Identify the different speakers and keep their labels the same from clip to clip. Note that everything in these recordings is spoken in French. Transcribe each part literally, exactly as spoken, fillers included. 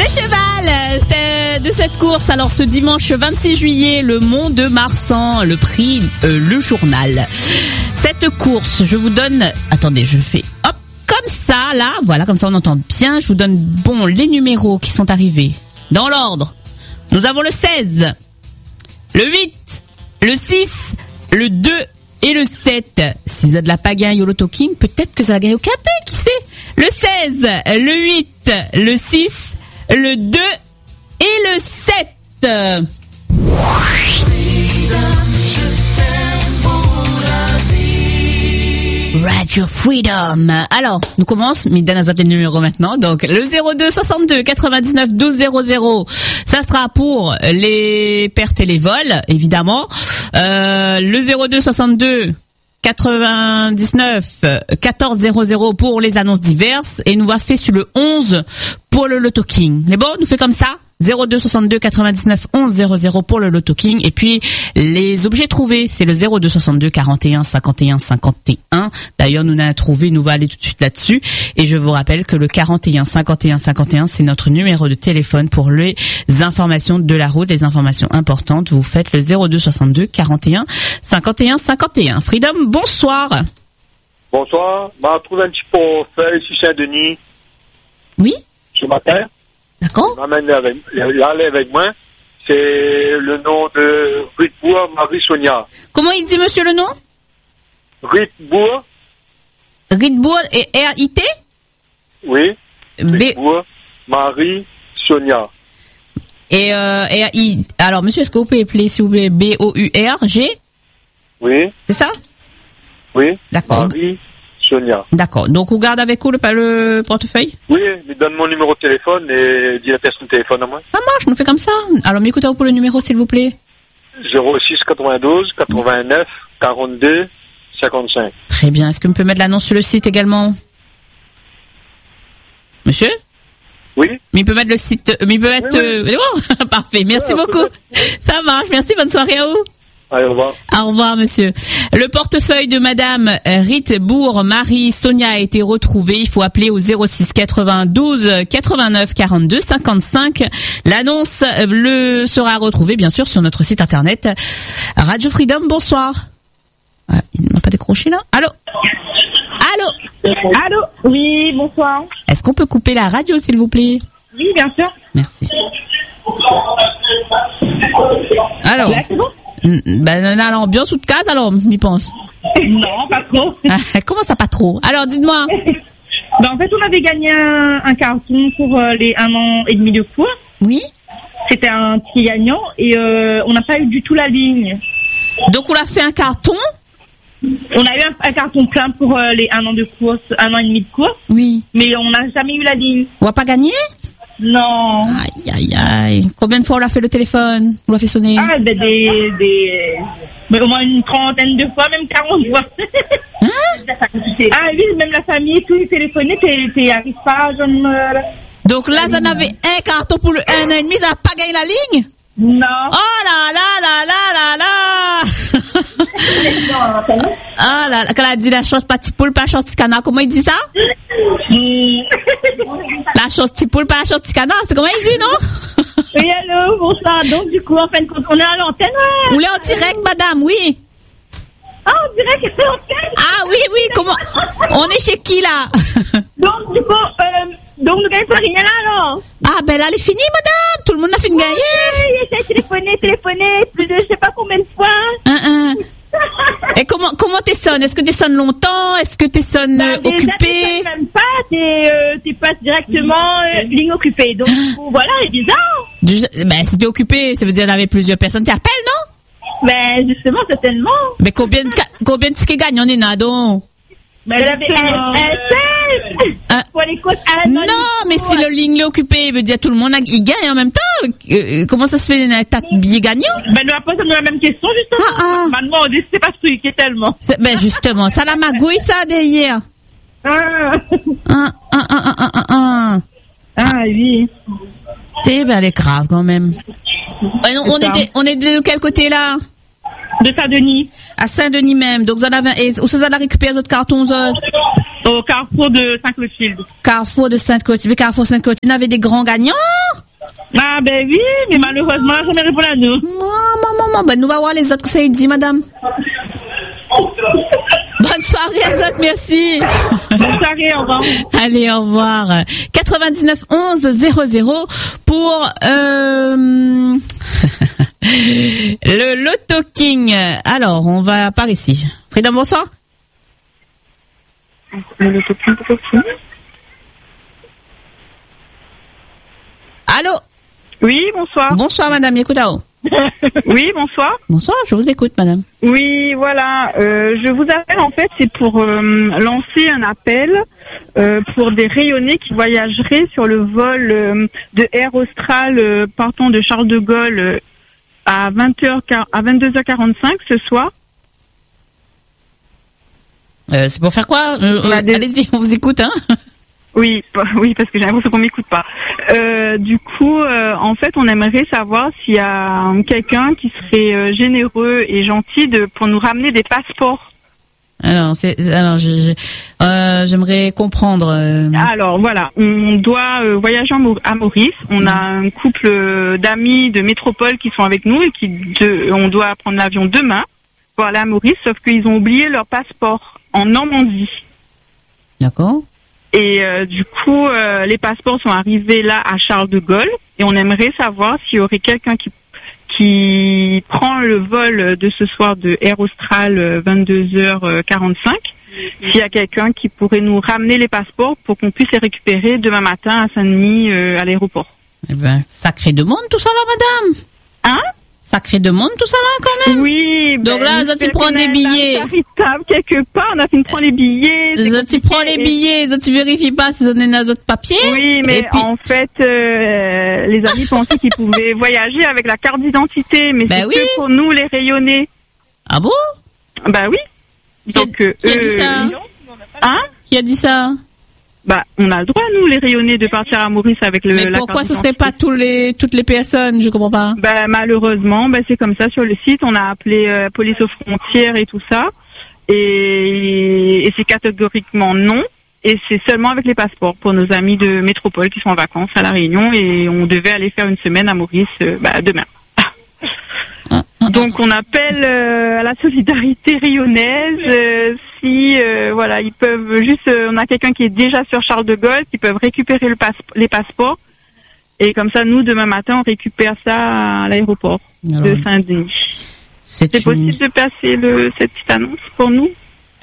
Speaker 1: Le cheval c'est de cette course, alors ce dimanche vingt-six juillet, le Mont de Marsan, le prix euh, Le Journal. Cette course, je vous donne... Attendez, je fais... Hop, comme ça, là, voilà, comme ça on entend bien. Je vous donne, bon, les numéros qui sont arrivés. Dans l'ordre, nous avons le seize, le huit, le six, le deux et le sept. Si vous avez de la pagaille au Loto King, peut-être que ça va gagner au quintet, qui sait? Le seize, le huit, le six, le deux et le sept. Radio Freedom. Alors, nous commençons, mais donne un numéro maintenant. Donc, le zéro deux soixante-deux quatre-vingt-dix-neuf douze zéro zéro. Ça sera pour les pertes et les vols, évidemment. Euh, le zéro deux soixante-deux quatre-vingt-dix-neuf quatorze zéro zéro pour les annonces diverses. Et nous va faire sur le onze pour le Loto King. C'est bon? Nous fait comme ça? zéro deux soixante-deux quatre-vingt-dix-neuf onze zéro zéro pour le Loto King. Et puis, les objets trouvés, c'est le zéro deux soixante-deux quarante et un cinquante et un cinquante et un. D'ailleurs, nous n'avons trouvé, nous va aller tout de suite là-dessus. Et je vous rappelle que le quarante et un cinquante et un cinquante et un, c'est notre numéro de téléphone pour les informations de la route, les informations importantes. Vous faites le zéro deux soixante-deux quarante et un cinquante et un cinquante et un. Freedom, bonsoir.
Speaker 2: Bonsoir. M'a trouvé un petit portefeuille sur Saint-Denis.
Speaker 1: Oui.
Speaker 2: Ce matin.
Speaker 1: D'accord.
Speaker 2: M'amène avec, l'aller avec moi. C'est le nom de Ritbourg Marie-Sonia.
Speaker 1: Comment il dit, monsieur, le nom?
Speaker 2: Ritbourg.
Speaker 1: Ritbourg et R I T?
Speaker 2: Oui.
Speaker 1: B...
Speaker 2: Ritbourg Marie-Sonia.
Speaker 1: Et euh, R I... Alors, monsieur, est-ce que vous pouvez appeler, s'il vous plaît, B O U R G?
Speaker 2: Oui.
Speaker 1: C'est ça?
Speaker 2: Oui.
Speaker 1: D'accord.
Speaker 2: Marie Sonia.
Speaker 1: D'accord. Donc, vous gardez avec vous le, le portefeuille?
Speaker 2: Oui, il donne mon numéro de téléphone et dit la personne téléphone à moi.
Speaker 1: Ça marche, nous fait comme ça. Alors, m'écoutez-vous pour le numéro, s'il vous plaît?
Speaker 2: zéro six quatre-vingt-douze quatre-vingt-neuf quarante-deux cinquante-cinq.
Speaker 1: Très bien. Est-ce que vous pouvez mettre l'annonce sur le site également? Monsieur?
Speaker 2: Oui.
Speaker 1: Mais il peut mettre le site... Mais il peut mettre...
Speaker 2: Oui, oui.
Speaker 1: Euh, bon, parfait. Merci
Speaker 2: oui,
Speaker 1: beaucoup. Ça marche. Merci. Bonne soirée à vous.
Speaker 2: Allez, au revoir.
Speaker 1: Au revoir, monsieur. Le portefeuille de madame Ritbourg Marie Sonia a été retrouvé. Il faut appeler au zéro six quatre-vingt-douze quatre-vingt-neuf quarante-deux cinquante-cinq. L'annonce le sera retrouvée, bien sûr, sur notre site internet. Radio Freedom, bonsoir. Ah, il ne m'a pas décroché, là. Allô? Allô?
Speaker 3: Allô? Oui, bonsoir.
Speaker 1: Est-ce qu'on peut couper la radio, s'il vous plaît?
Speaker 3: Oui, bien sûr.
Speaker 1: Merci. Alors?
Speaker 3: Là, c'est bon?
Speaker 1: Ben, là, l'ambiance ou de case, alors, m'y pense.
Speaker 3: Non, pas trop.
Speaker 1: Comment ça, pas trop? Alors, dites-moi.
Speaker 3: Ben, en fait, on avait gagné un, un carton pour euh, les un an et demi de cours.
Speaker 1: Oui.
Speaker 3: C'était un petit gagnant et euh, on n'a pas eu du tout la ligne.
Speaker 1: Donc, on a fait un carton?
Speaker 3: On a eu un, un carton plein pour euh, les un an de course, un an et demi de course.
Speaker 1: Oui.
Speaker 3: Mais on n'a jamais eu la ligne.
Speaker 1: On va pas gagner?
Speaker 3: Non.
Speaker 1: Aïe, aïe, aïe. Combien de fois on l'a fait le téléphone? On l'a fait sonner?
Speaker 3: Ah, ben des, des, mais au moins une trentaine de fois, même quarante fois.
Speaker 1: Hein?
Speaker 3: Ah oui, même la famille, tout téléphoné, t'es arrives pas, je me...
Speaker 1: Donc là, ça en avait un carton pour le un an et demi, ça n'a pas gagné la ligne?
Speaker 3: Non.
Speaker 1: Oh là là là là là là. Ah là là, quand elle a dit la chose pas petit poule, pas la chose petit canard, comment il dit ça? La chose petit poule, pas la chose petit canard, c'est comment il dit, non?
Speaker 3: Oui, allô, bonsoir. Donc, du coup, en fin de compte, on est à l'antenne, ouais.
Speaker 1: On est en direct, madame, oui.
Speaker 3: Ah, on dirait que c'est l'antenne.
Speaker 1: Ah oui, oui, comment? On est chez qui, là?
Speaker 3: Donc, du coup, euh, donc, nous gagnons rien, là, alors.
Speaker 1: Ah, ben là, elle est finie, madame. Tout le monde a fini de gagner.
Speaker 3: Oui, j'ai téléphoné, téléphoné, plus de je sais pas combien de fois.
Speaker 1: Un, un. Et comment, comment t'es sonnes? Est-ce que t'es sonnes longtemps? Est-ce que t'es sonnes
Speaker 3: bah,
Speaker 1: euh,
Speaker 3: déjà,
Speaker 1: occupées?
Speaker 3: T'es même pas, t'es, euh, t'es pas directement euh, ligne occupée. Donc, du coup, voilà, c'est bizarre.
Speaker 1: Du, ben, si t'es occupé, ça veut dire qu'il y avait plusieurs personnes qui appellent, non?
Speaker 3: Ben, justement, certainement.
Speaker 1: Mais combien de, combien de tickets gagnent on est là, donc?
Speaker 3: Ben, elle avait un seul.
Speaker 1: Un...
Speaker 3: Pour les côtes à
Speaker 1: Non, mais si le ligne est occupé, veut dire tout le monde a, il gagne en même temps. Euh, comment ça se fait, t'as billet gagnant?
Speaker 3: Ben, nous a posé la même question, justement.
Speaker 1: Ah, ah.
Speaker 3: M'a demandé si c'est pas truqué tellement.
Speaker 1: Ben, justement, ça la magouille, ça, derrière.
Speaker 3: Ah.
Speaker 1: Ah, ah, ah, ah, ah, ah.
Speaker 3: Ah, oui.
Speaker 1: T'es, ben, elle est grave, quand même. Ouais, non, on, est de, on est de quel côté, là?
Speaker 3: De Saint-Denis.
Speaker 1: À Saint-Denis même. Donc, vous en avez, et, où ça, vous en avez récupéré votre carton, ça?
Speaker 3: Au carrefour de Saint-Clotilde.
Speaker 1: Carrefour de Sainte-Clotilde. Carrefour Sainte-Clotilde, vous avez des grands gagnants?
Speaker 3: Ah ben oui, mais malheureusement, elle n'a jamais répondu à nous.
Speaker 1: Maman, maman, ben nous va voir les autres que ça dit, madame. Bonne soirée à autres, merci.
Speaker 3: Bonne soirée, au revoir.
Speaker 1: Allez, au revoir. quatre-vingt-dix-neuf onze zéro zéro pour euh... le Loto King. Alors, on va par ici. Freedom, bonsoir.
Speaker 3: Le Loto King, pourquoi tu dis ?
Speaker 1: Allô?
Speaker 3: Oui, bonsoir.
Speaker 1: Bonsoir, madame Yekutao.
Speaker 3: Oui, bonsoir.
Speaker 1: Bonsoir, je vous écoute, madame.
Speaker 3: Oui, voilà. Euh, je vous appelle, en fait, c'est pour euh, lancer un appel euh, pour des rayonnés qui voyageraient sur le vol euh, de Air Austral euh, partant de Charles de Gaulle euh, à vingt heures, à vingt-deux heures quarante-cinq ce soir.
Speaker 1: Euh, c'est pour faire quoi? euh, euh, des... Allez-y, on vous écoute, hein.
Speaker 3: Oui, oui, parce que j'ai l'impression qu'on m'écoute pas. Euh, du coup, euh, en fait, on aimerait savoir s'il y a quelqu'un qui serait euh, généreux et gentil de pour nous ramener des passeports.
Speaker 1: Alors, c'est, alors, je, je, euh, j'aimerais comprendre. Euh...
Speaker 3: Alors voilà, on doit euh, voyager à Maurice. On a un couple d'amis de métropole qui sont avec nous et qui, de, on doit prendre l'avion demain pour aller à Maurice, sauf qu'ils ont oublié leur passeport en Normandie.
Speaker 1: D'accord.
Speaker 3: Et euh, du coup, euh, les passeports sont arrivés là à Charles de Gaulle et on aimerait savoir s'il y aurait quelqu'un qui qui prend le vol de ce soir de Air Austral vingt-deux heures quarante-cinq. S'il y a quelqu'un qui pourrait nous ramener les passeports pour qu'on puisse les récupérer demain matin à Saint-Denis euh, à l'aéroport.
Speaker 1: Eh ben, sacré demande tout ça là, madame.
Speaker 3: Hein?
Speaker 1: Sacré demande tout ça là quand même.
Speaker 3: Oui.
Speaker 1: Donc
Speaker 3: ben,
Speaker 1: là, ça tu prends des billets.
Speaker 3: Charitable quelque part, on a fait prendre les billets.
Speaker 1: Ça tu prends les billets, ça tu vérifies pas si ça donne des autres papiers.
Speaker 3: Oui, mais puis... en fait, euh, les amis pensaient qu'ils pouvaient voyager avec la carte d'identité, mais ben c'est oui. que pour nous les rayonnés.
Speaker 1: Ah bon?
Speaker 3: Bah oui.
Speaker 1: Qui Donc a, qui a dit ça?
Speaker 3: Hein?
Speaker 1: Qui a dit ça?
Speaker 3: Bah, on a le droit, nous, les rayonnés, de partir à Maurice avec le.
Speaker 1: Mais
Speaker 3: la
Speaker 1: pourquoi ce serait pas tous les, toutes les personnes? Je comprends pas.
Speaker 3: Bah, malheureusement, bah, c'est comme ça sur le site. On a appelé euh, police aux frontières et tout ça. Et, et c'est catégoriquement non. Et c'est seulement avec les passeports pour nos amis de métropole qui sont en vacances à La Réunion. Et on devait aller faire une semaine à Maurice, euh, bah, demain. Donc on appelle euh, à la solidarité rayonnaise euh, si euh, voilà ils peuvent juste euh, on a quelqu'un qui est déjà sur Charles de Gaulle qui peuvent récupérer le passe- les passeports et comme ça nous demain matin on récupère ça à l'aéroport Alors, de Saint-Denis. C'est, c'est possible une... de passer le cette petite annonce pour nous?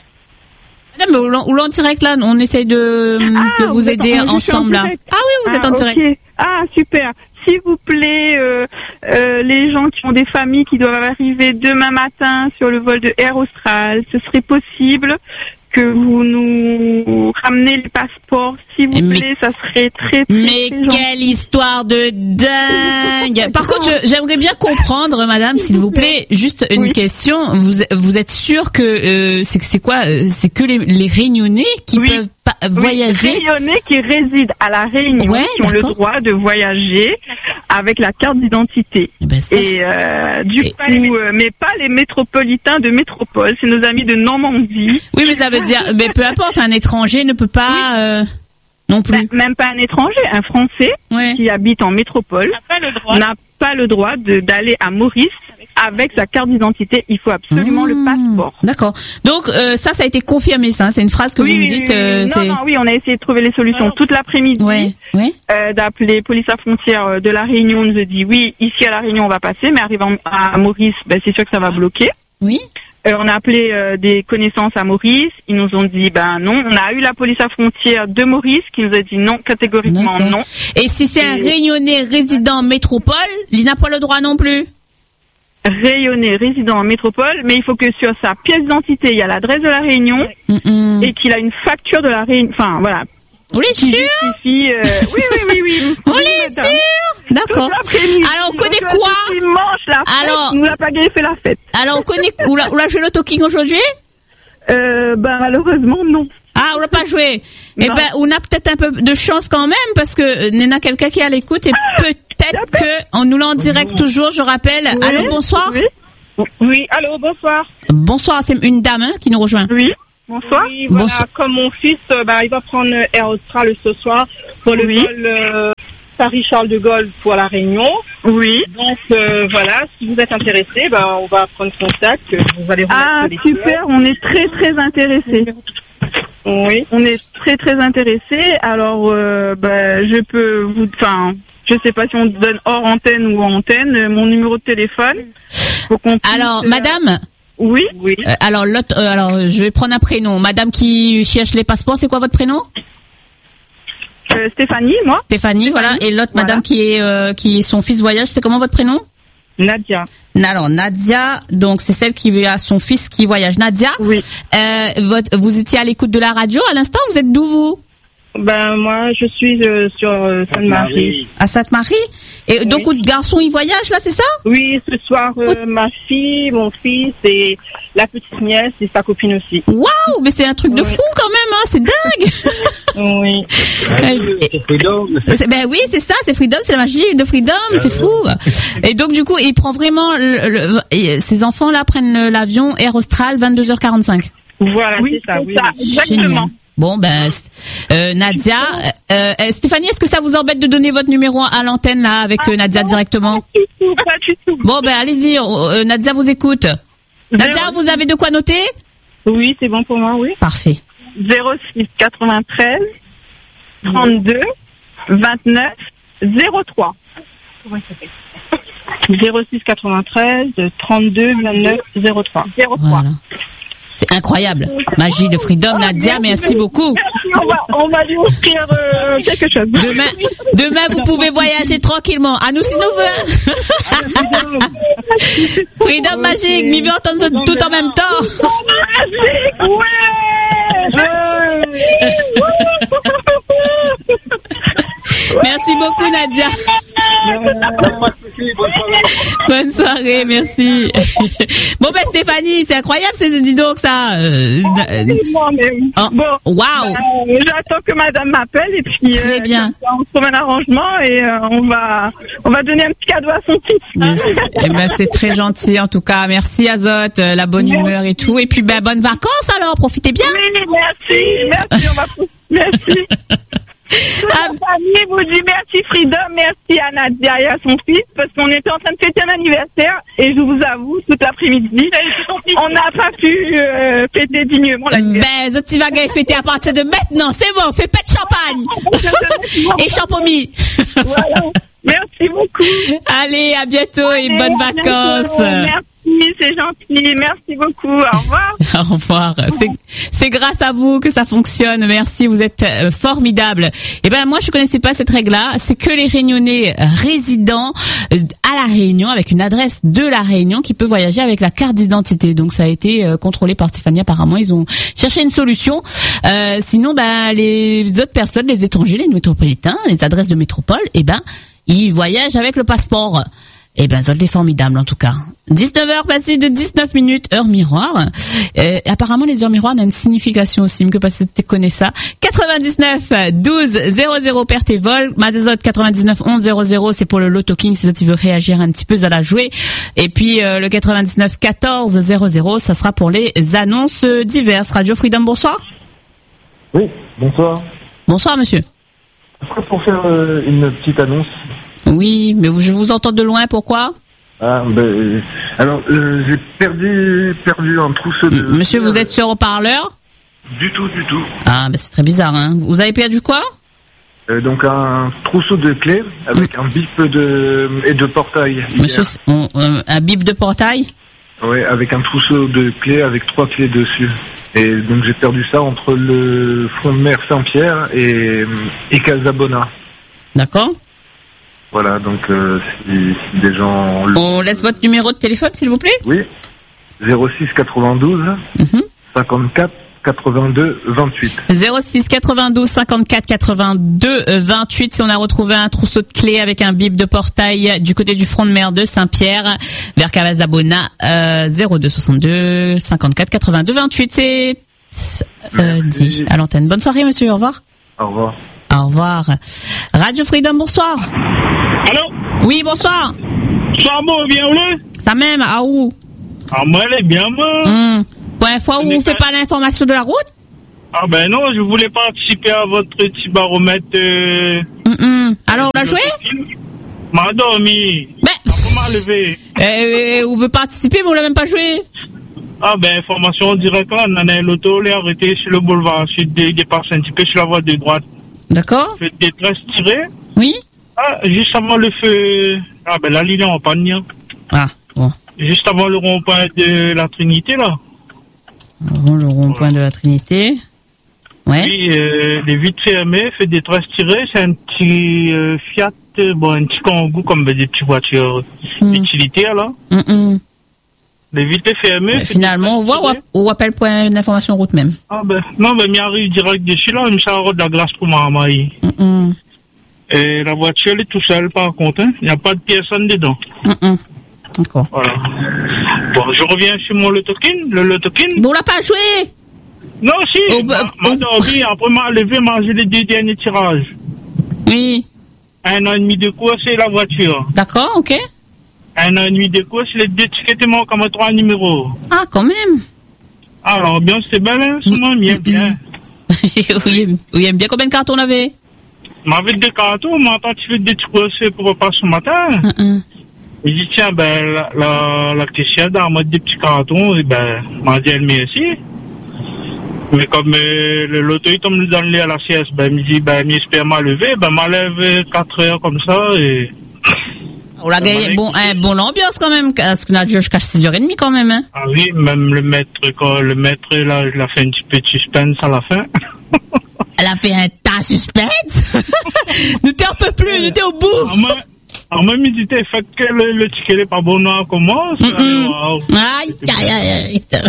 Speaker 1: Madame, ou l'en direct là, on essaye de, ah, de vous, vous aider en, ensemble là. Ah oui, vous ah, êtes en direct.
Speaker 3: Okay. Ah super. S'il vous plaît, euh, euh, les gens qui ont des familles qui doivent arriver demain matin sur le vol de Air Austral, ce serait possible que vous nous ramenez les passeports, s'il vous mais, plaît, ça serait très, très
Speaker 1: Mais
Speaker 3: très
Speaker 1: quelle histoire de dingue! Par contre, je, j'aimerais bien comprendre, madame, s'il vous plaît, juste une oui. question. Vous, vous êtes sûr que euh, c'est, c'est quoi? C'est que les, les Réunionnais qui oui. peuvent pas voyager?
Speaker 3: Les Réunionnais qui résident à La Réunion,
Speaker 1: ouais,
Speaker 3: qui ont
Speaker 1: d'accord.
Speaker 3: le droit de voyager avec la carte d'identité.
Speaker 1: Et, ben ça,
Speaker 3: et euh, du et coup, euh, mais pas les métropolitains de métropole, c'est nos amis de Normandie.
Speaker 1: Oui, mais ça veut dire, mais peu importe, un étranger ne peut pas oui. euh, non plus.
Speaker 3: Ben, même pas un étranger, un Français ouais. qui habite en métropole n'a pas le droit, n'a pas le droit de, d'aller à Maurice avec sa carte d'identité. Il faut absolument mmh. le passeport.
Speaker 1: D'accord. Donc euh, ça, ça a été confirmé, ça. C'est une phrase que
Speaker 3: oui,
Speaker 1: vous me
Speaker 3: oui,
Speaker 1: dites.
Speaker 3: Oui,
Speaker 1: euh,
Speaker 3: non,
Speaker 1: c'est...
Speaker 3: non, oui, on a essayé de trouver les solutions toute l'après-midi.
Speaker 1: Ouais, ouais.
Speaker 3: Euh, d'appeler police à frontière de La Réunion, on nous a dit oui, ici à La Réunion on va passer, mais arrivant à Maurice, ben c'est sûr que ça va bloquer.
Speaker 1: Oui.
Speaker 3: Euh, on a appelé euh, des connaissances à Maurice, ils nous ont dit ben non. On a eu la police à frontière de Maurice qui nous a dit non, catégoriquement D'accord. non.
Speaker 1: Et si c'est Et... un Réunionnais résident métropole, il n'a pas le droit non plus.
Speaker 3: Rayonné résident en métropole, mais il faut que sur sa pièce d'identité, il y a l'adresse de La Réunion Mm-mm. et qu'il a une facture de La Réunion. Enfin, voilà.
Speaker 1: On est sûr
Speaker 3: justifie, euh... Oui, oui, oui, oui.
Speaker 1: On est sûr. D'accord. Alors, on connaît quoi
Speaker 3: dimanche, la fête,
Speaker 1: Alors,
Speaker 3: nous l'a pas gagné, fait la fête.
Speaker 1: Alors, on connaît... Où l'a, où l'a joué le talking aujourd'hui
Speaker 3: euh, Ben, malheureusement, non.
Speaker 1: Ah, on l'a pas joué. Eh ben, on a peut-être un peu de chance quand même, parce que il y a quelqu'un qui est à l'écoute et ah, peut-être que on nous l'a en direct toujours, je rappelle. Oui, allô, bonsoir.
Speaker 3: Oui. oui, allô, bonsoir.
Speaker 1: Bonsoir, c'est une dame hein, qui nous rejoint.
Speaker 3: Oui, bonsoir.
Speaker 4: Oui, voilà, bonsoir. Comme mon fils, euh, bah, il va prendre Air Austral ce soir pour le
Speaker 3: oui.
Speaker 4: vol euh, Paris-Charles de Gaulle pour la Réunion.
Speaker 3: Oui.
Speaker 4: Donc euh, voilà, si vous êtes intéressé, ben, on va prendre contact. Vous allez
Speaker 3: Ah, super, on est très très intéressés.
Speaker 4: Oui.
Speaker 3: On est très très intéressés. Alors, euh, ben, je peux vous... Enfin, je sais pas si on donne hors antenne ou en antenne, euh, mon numéro de téléphone. Pour qu'on puisse,
Speaker 1: Alors,
Speaker 3: euh,
Speaker 1: madame,
Speaker 3: Oui.
Speaker 4: Oui.
Speaker 1: euh, alors, l'autre, euh, alors, je vais prendre un prénom. Madame qui cherche les passeports, c'est quoi votre prénom?
Speaker 3: Euh, Stéphanie, moi.
Speaker 1: Stéphanie, voilà. Et l'autre
Speaker 3: Voilà.
Speaker 1: madame qui est, euh, qui est son fils voyage, c'est comment votre prénom?
Speaker 4: Nadia.
Speaker 1: Alors, Nadia, donc c'est celle qui a son fils qui voyage. Nadia,
Speaker 3: Oui.
Speaker 1: euh, votre, vous étiez à l'écoute de la radio à l'instant, vous êtes d'où vous?
Speaker 4: Ben moi, je suis euh, sur euh, Sainte-Marie.
Speaker 1: À Sainte-Marie? Et donc,
Speaker 4: Oui.
Speaker 1: le garçon, il voyage là, c'est ça?
Speaker 4: Oui, ce soir, euh, ma fille, mon fils et la petite nièce et sa copine aussi.
Speaker 1: Waouh, mais c'est un truc de
Speaker 4: Oui.
Speaker 1: fou quand même, hein, c'est dingue.
Speaker 4: Oui.
Speaker 2: C'est Freedom.
Speaker 1: C'est- Ben oui, c'est ça, c'est Freedom, c'est la magie de Freedom, c'est fou. Et donc du coup, il prend vraiment le, le- et ces enfants là prennent l'avion Air Austral vingt-deux heures quarante-cinq.
Speaker 4: Voilà,
Speaker 3: Oui,
Speaker 4: c'est ça.
Speaker 3: c'est
Speaker 4: Oui,
Speaker 3: ça,
Speaker 4: oui.
Speaker 3: exactement.
Speaker 1: Génial. Bon ben euh, Nadia, euh, euh, Stéphanie, est-ce que ça vous embête de donner votre numéro à l'antenne là avec euh, Nadia directement?
Speaker 3: Pas du tout, pas du tout.
Speaker 1: Bon ben allez-y, euh, Nadia vous écoute. Nadia, vous avez de quoi noter?
Speaker 4: Oui, c'est bon pour moi, oui.
Speaker 1: Parfait.
Speaker 3: zéro six quatre-vingt-treize trente-deux vingt-neuf zéro trois.
Speaker 4: zéro six quatre-vingt-treize trente-deux vingt-neuf zéro trois.
Speaker 3: zéro trois.
Speaker 1: Voilà. C'est incroyable. Magie de Freedom, Nadia, merci beaucoup.
Speaker 3: Merci, on va, on va lui offrir euh, quelque chose.
Speaker 1: Demain, demain, vous pouvez voyager tranquillement. À nous si nous voulons. Freedom magique, m'y veut entendre tout en même temps.
Speaker 3: Magique, ouais.
Speaker 1: Merci beaucoup, Nadia. Bonne soirée, merci. Bon, ben, Stéphanie, c'est incroyable, c'est, dis donc, ça. Euh, euh,
Speaker 3: Non, mais oui.
Speaker 1: oh,
Speaker 3: Bon.
Speaker 1: waouh.
Speaker 3: Euh, J'attends que madame m'appelle et puis
Speaker 1: Très
Speaker 3: euh,
Speaker 1: bien.
Speaker 3: comme ça, on trouve un arrangement et euh, on va on va donner un petit cadeau à son fils.
Speaker 1: Eh ben, c'est très gentil, en tout cas. Merci, Azote, euh, la bonne humeur et tout. Et puis, ben, bonnes vacances, alors. Profitez bien.
Speaker 3: Oui, merci, merci, on va merci. Toute
Speaker 1: Ah.
Speaker 3: la famille vous dit merci Freedom, merci à Nadia et à son fils parce qu'on était en train de fêter un anniversaire et je vous avoue, tout l'après-midi, on n'a pas pu euh, fêter dignement l'anniversaire.
Speaker 1: Ben, Zoti va gagner fêter à partir de maintenant. C'est bon, fais pas de champagne. Et champomis.
Speaker 3: Voilà. Merci beaucoup.
Speaker 1: Allez, à bientôt et bonnes
Speaker 3: À bientôt.
Speaker 1: vacances.
Speaker 3: Merci, c'est gentil. Merci beaucoup. Au revoir.
Speaker 1: Au revoir. C'est, c'est grâce à vous que ça fonctionne. Merci, vous êtes euh, formidables. Et ben moi, je connaissais pas cette règle-là. C'est que les Réunionnais résidents euh, à la Réunion, avec une adresse de la Réunion, qui peut voyager avec la carte d'identité. Donc ça a été euh, contrôlé par Stéphanie. Apparemment, ils ont cherché une solution. Euh, sinon, ben les autres personnes, les étrangers, les métropolitains, les adresses de métropole, et ben ils voyagent avec le passeport. Eh ben, Zold est formidable, en tout cas. dix-neuf heures passées de dix-neuf minutes, heure miroir. Euh, apparemment, les heures miroirs ont une signification aussi, que parce que tu connais ça. quatre-vingt-dix-neuf douze zéro zéro perd tes vols. Madezot quatre-vingt-dix-neuf onze zéro zéro, c'est pour le Loto King, si tu veux réagir un petit peu à la jouer. Et puis, euh, le quatre-vingt-dix-neuf quatorze zéro zéro, ça sera pour les annonces diverses. Radio Freedom, bonsoir.
Speaker 5: Oui, bonsoir.
Speaker 1: Bonsoir, monsieur.
Speaker 5: Ce serait pour faire euh, une petite annonce.
Speaker 1: Oui, mais vous- je vous entends de loin, pourquoi?
Speaker 5: Ah, ben, euh, alors, euh, j'ai perdu, perdu un trousseau de...
Speaker 1: M- Monsieur, vous êtes sur haut-parleur?
Speaker 5: Du tout, du tout.
Speaker 1: Ah, ben c'est très bizarre, hein. Vous avez perdu quoi?
Speaker 5: Euh, donc, un trousseau de clés avec un bip de, et de portail.
Speaker 1: Monsieur, c'est- on- euh, un bip de portail?
Speaker 5: Oui, avec un trousseau de clés avec trois clés dessus. Et donc, j'ai perdu ça entre le front de mer Saint-Pierre et, et Casabona.
Speaker 1: D'accord.
Speaker 5: Voilà, donc, euh, si, si des gens... le-
Speaker 1: On laisse votre numéro de téléphone, s'il vous plaît?
Speaker 5: Oui, zéro six quatre-vingt-douze
Speaker 1: Mhm.
Speaker 5: cinquante-quatre quatre-vingt-deux vingt-huit.
Speaker 1: zéro six quatre-vingt-douze cinquante-quatre quatre-vingt-deux vingt-huit. Si on a retrouvé un trousseau de clés avec un bip de portail du côté du front de mer de Saint-Pierre vers Casabona, euh, zéro deux soixante-deux cinquante-quatre quatre-vingt-deux vingt-huit. C'est euh, dit à l'antenne. Bonne soirée, monsieur. Au revoir.
Speaker 5: Au revoir.
Speaker 1: Au revoir. Radio Freedom, bonsoir.
Speaker 6: Allô?
Speaker 1: Oui, bonsoir.
Speaker 6: Charbon, bien le?
Speaker 1: Ça même, à où?
Speaker 6: Ah, moi, elle est bien, moi.
Speaker 1: Hum. Point fois où vous faites pas l'information de la route?
Speaker 6: Ah, ben non, je voulais participer à votre petit baromètre. Euh...
Speaker 1: Hum, Mm-mm. Alors, on a joué?
Speaker 6: M'a dormi.
Speaker 1: Ben,
Speaker 6: Après m'a levé.
Speaker 1: euh, on veut participer, mais on l'a même pas joué.
Speaker 6: Ah ben, information directe là, on a l'auto, est arrêté sur le boulevard sud, il dépasse un petit peu sur la voie de droite.
Speaker 1: D'accord?
Speaker 6: Fait des tresses tirées.
Speaker 1: Oui?
Speaker 6: Ah, juste avant le feu. Ah ben la ligne est en panne.
Speaker 1: Ah, bon.
Speaker 6: Juste avant le rond-point de la Trinité là.
Speaker 1: Avant le rond-point de la Trinité. Ouais.
Speaker 6: Puis euh, les vitres fermées, fait des tresses tirées, c'est un petit euh, Fiat, euh, bon un petit Kangoo comme des petites voitures
Speaker 1: Mm.
Speaker 6: utilitaires là.
Speaker 1: Mm-mm.
Speaker 6: Les vitres fermées.
Speaker 1: Euh,
Speaker 6: fait
Speaker 1: finalement, on
Speaker 6: des
Speaker 1: voit
Speaker 6: tresses tirées.
Speaker 1: ou, ou appelle point d'information route même.
Speaker 6: Ah ben, non ben, m'y arrive direct dessus là, il me sert de la glace pour ma maille.
Speaker 1: Mm-mm.
Speaker 6: Et la voiture elle est tout seule par contre, hein. Il n'y a pas de personne dedans.
Speaker 1: Mm-mm. D'accord.
Speaker 6: Voilà. Bon, je reviens sur mon lotokin, le lotokin.
Speaker 1: Bon, on l'a pas joué.
Speaker 6: Non, si,
Speaker 1: Oh, bah,
Speaker 6: m'a
Speaker 1: oh.
Speaker 6: dormi, après m'a levé, mangé les deux derniers tirages.
Speaker 1: Oui.
Speaker 6: Un an et demi de course, c'est la voiture.
Speaker 1: D'accord, ok.
Speaker 6: Un an et demi de course, les deux tickets manquent comme trois numéros.
Speaker 1: Ah, quand même.
Speaker 6: Alors, l'ambiance, c'est belle, hein, son nom, bien, bien.
Speaker 1: oui, oui, aime bien combien de cartes on avait?
Speaker 6: M'avait deux cartons, m'a pas tu fais des trucs aussi pour repas ce matin.
Speaker 1: Mm-mm.
Speaker 6: Il dit, tiens, ben, la, la, la caissière dans mode des petits cartons, et ben, m'a dit, elle merci. Mais comme euh, le loto, il tombe dans le lit à la sieste, ben, il me dit, ben, j'espère m'a levé, ben, m'a levé quatre heures comme ça, et...
Speaker 1: On a gagné bon, un bon ambiance quand même, parce qu'on a déjà jusqu'à six heures trente quand même, hein.
Speaker 6: Ah oui, même le maître, quand le maître, là, il a fait un petit peu de suspense à la fin.
Speaker 1: Elle a fait un tas suspense. Nous t'en peux plus, nous t'es au bout.
Speaker 6: En même, en même il dit, fait que le, le ticket n'est pas bon, on commence.
Speaker 1: Mm-mm.
Speaker 6: Wow.
Speaker 1: Aïe, aïe, aïe, aïe.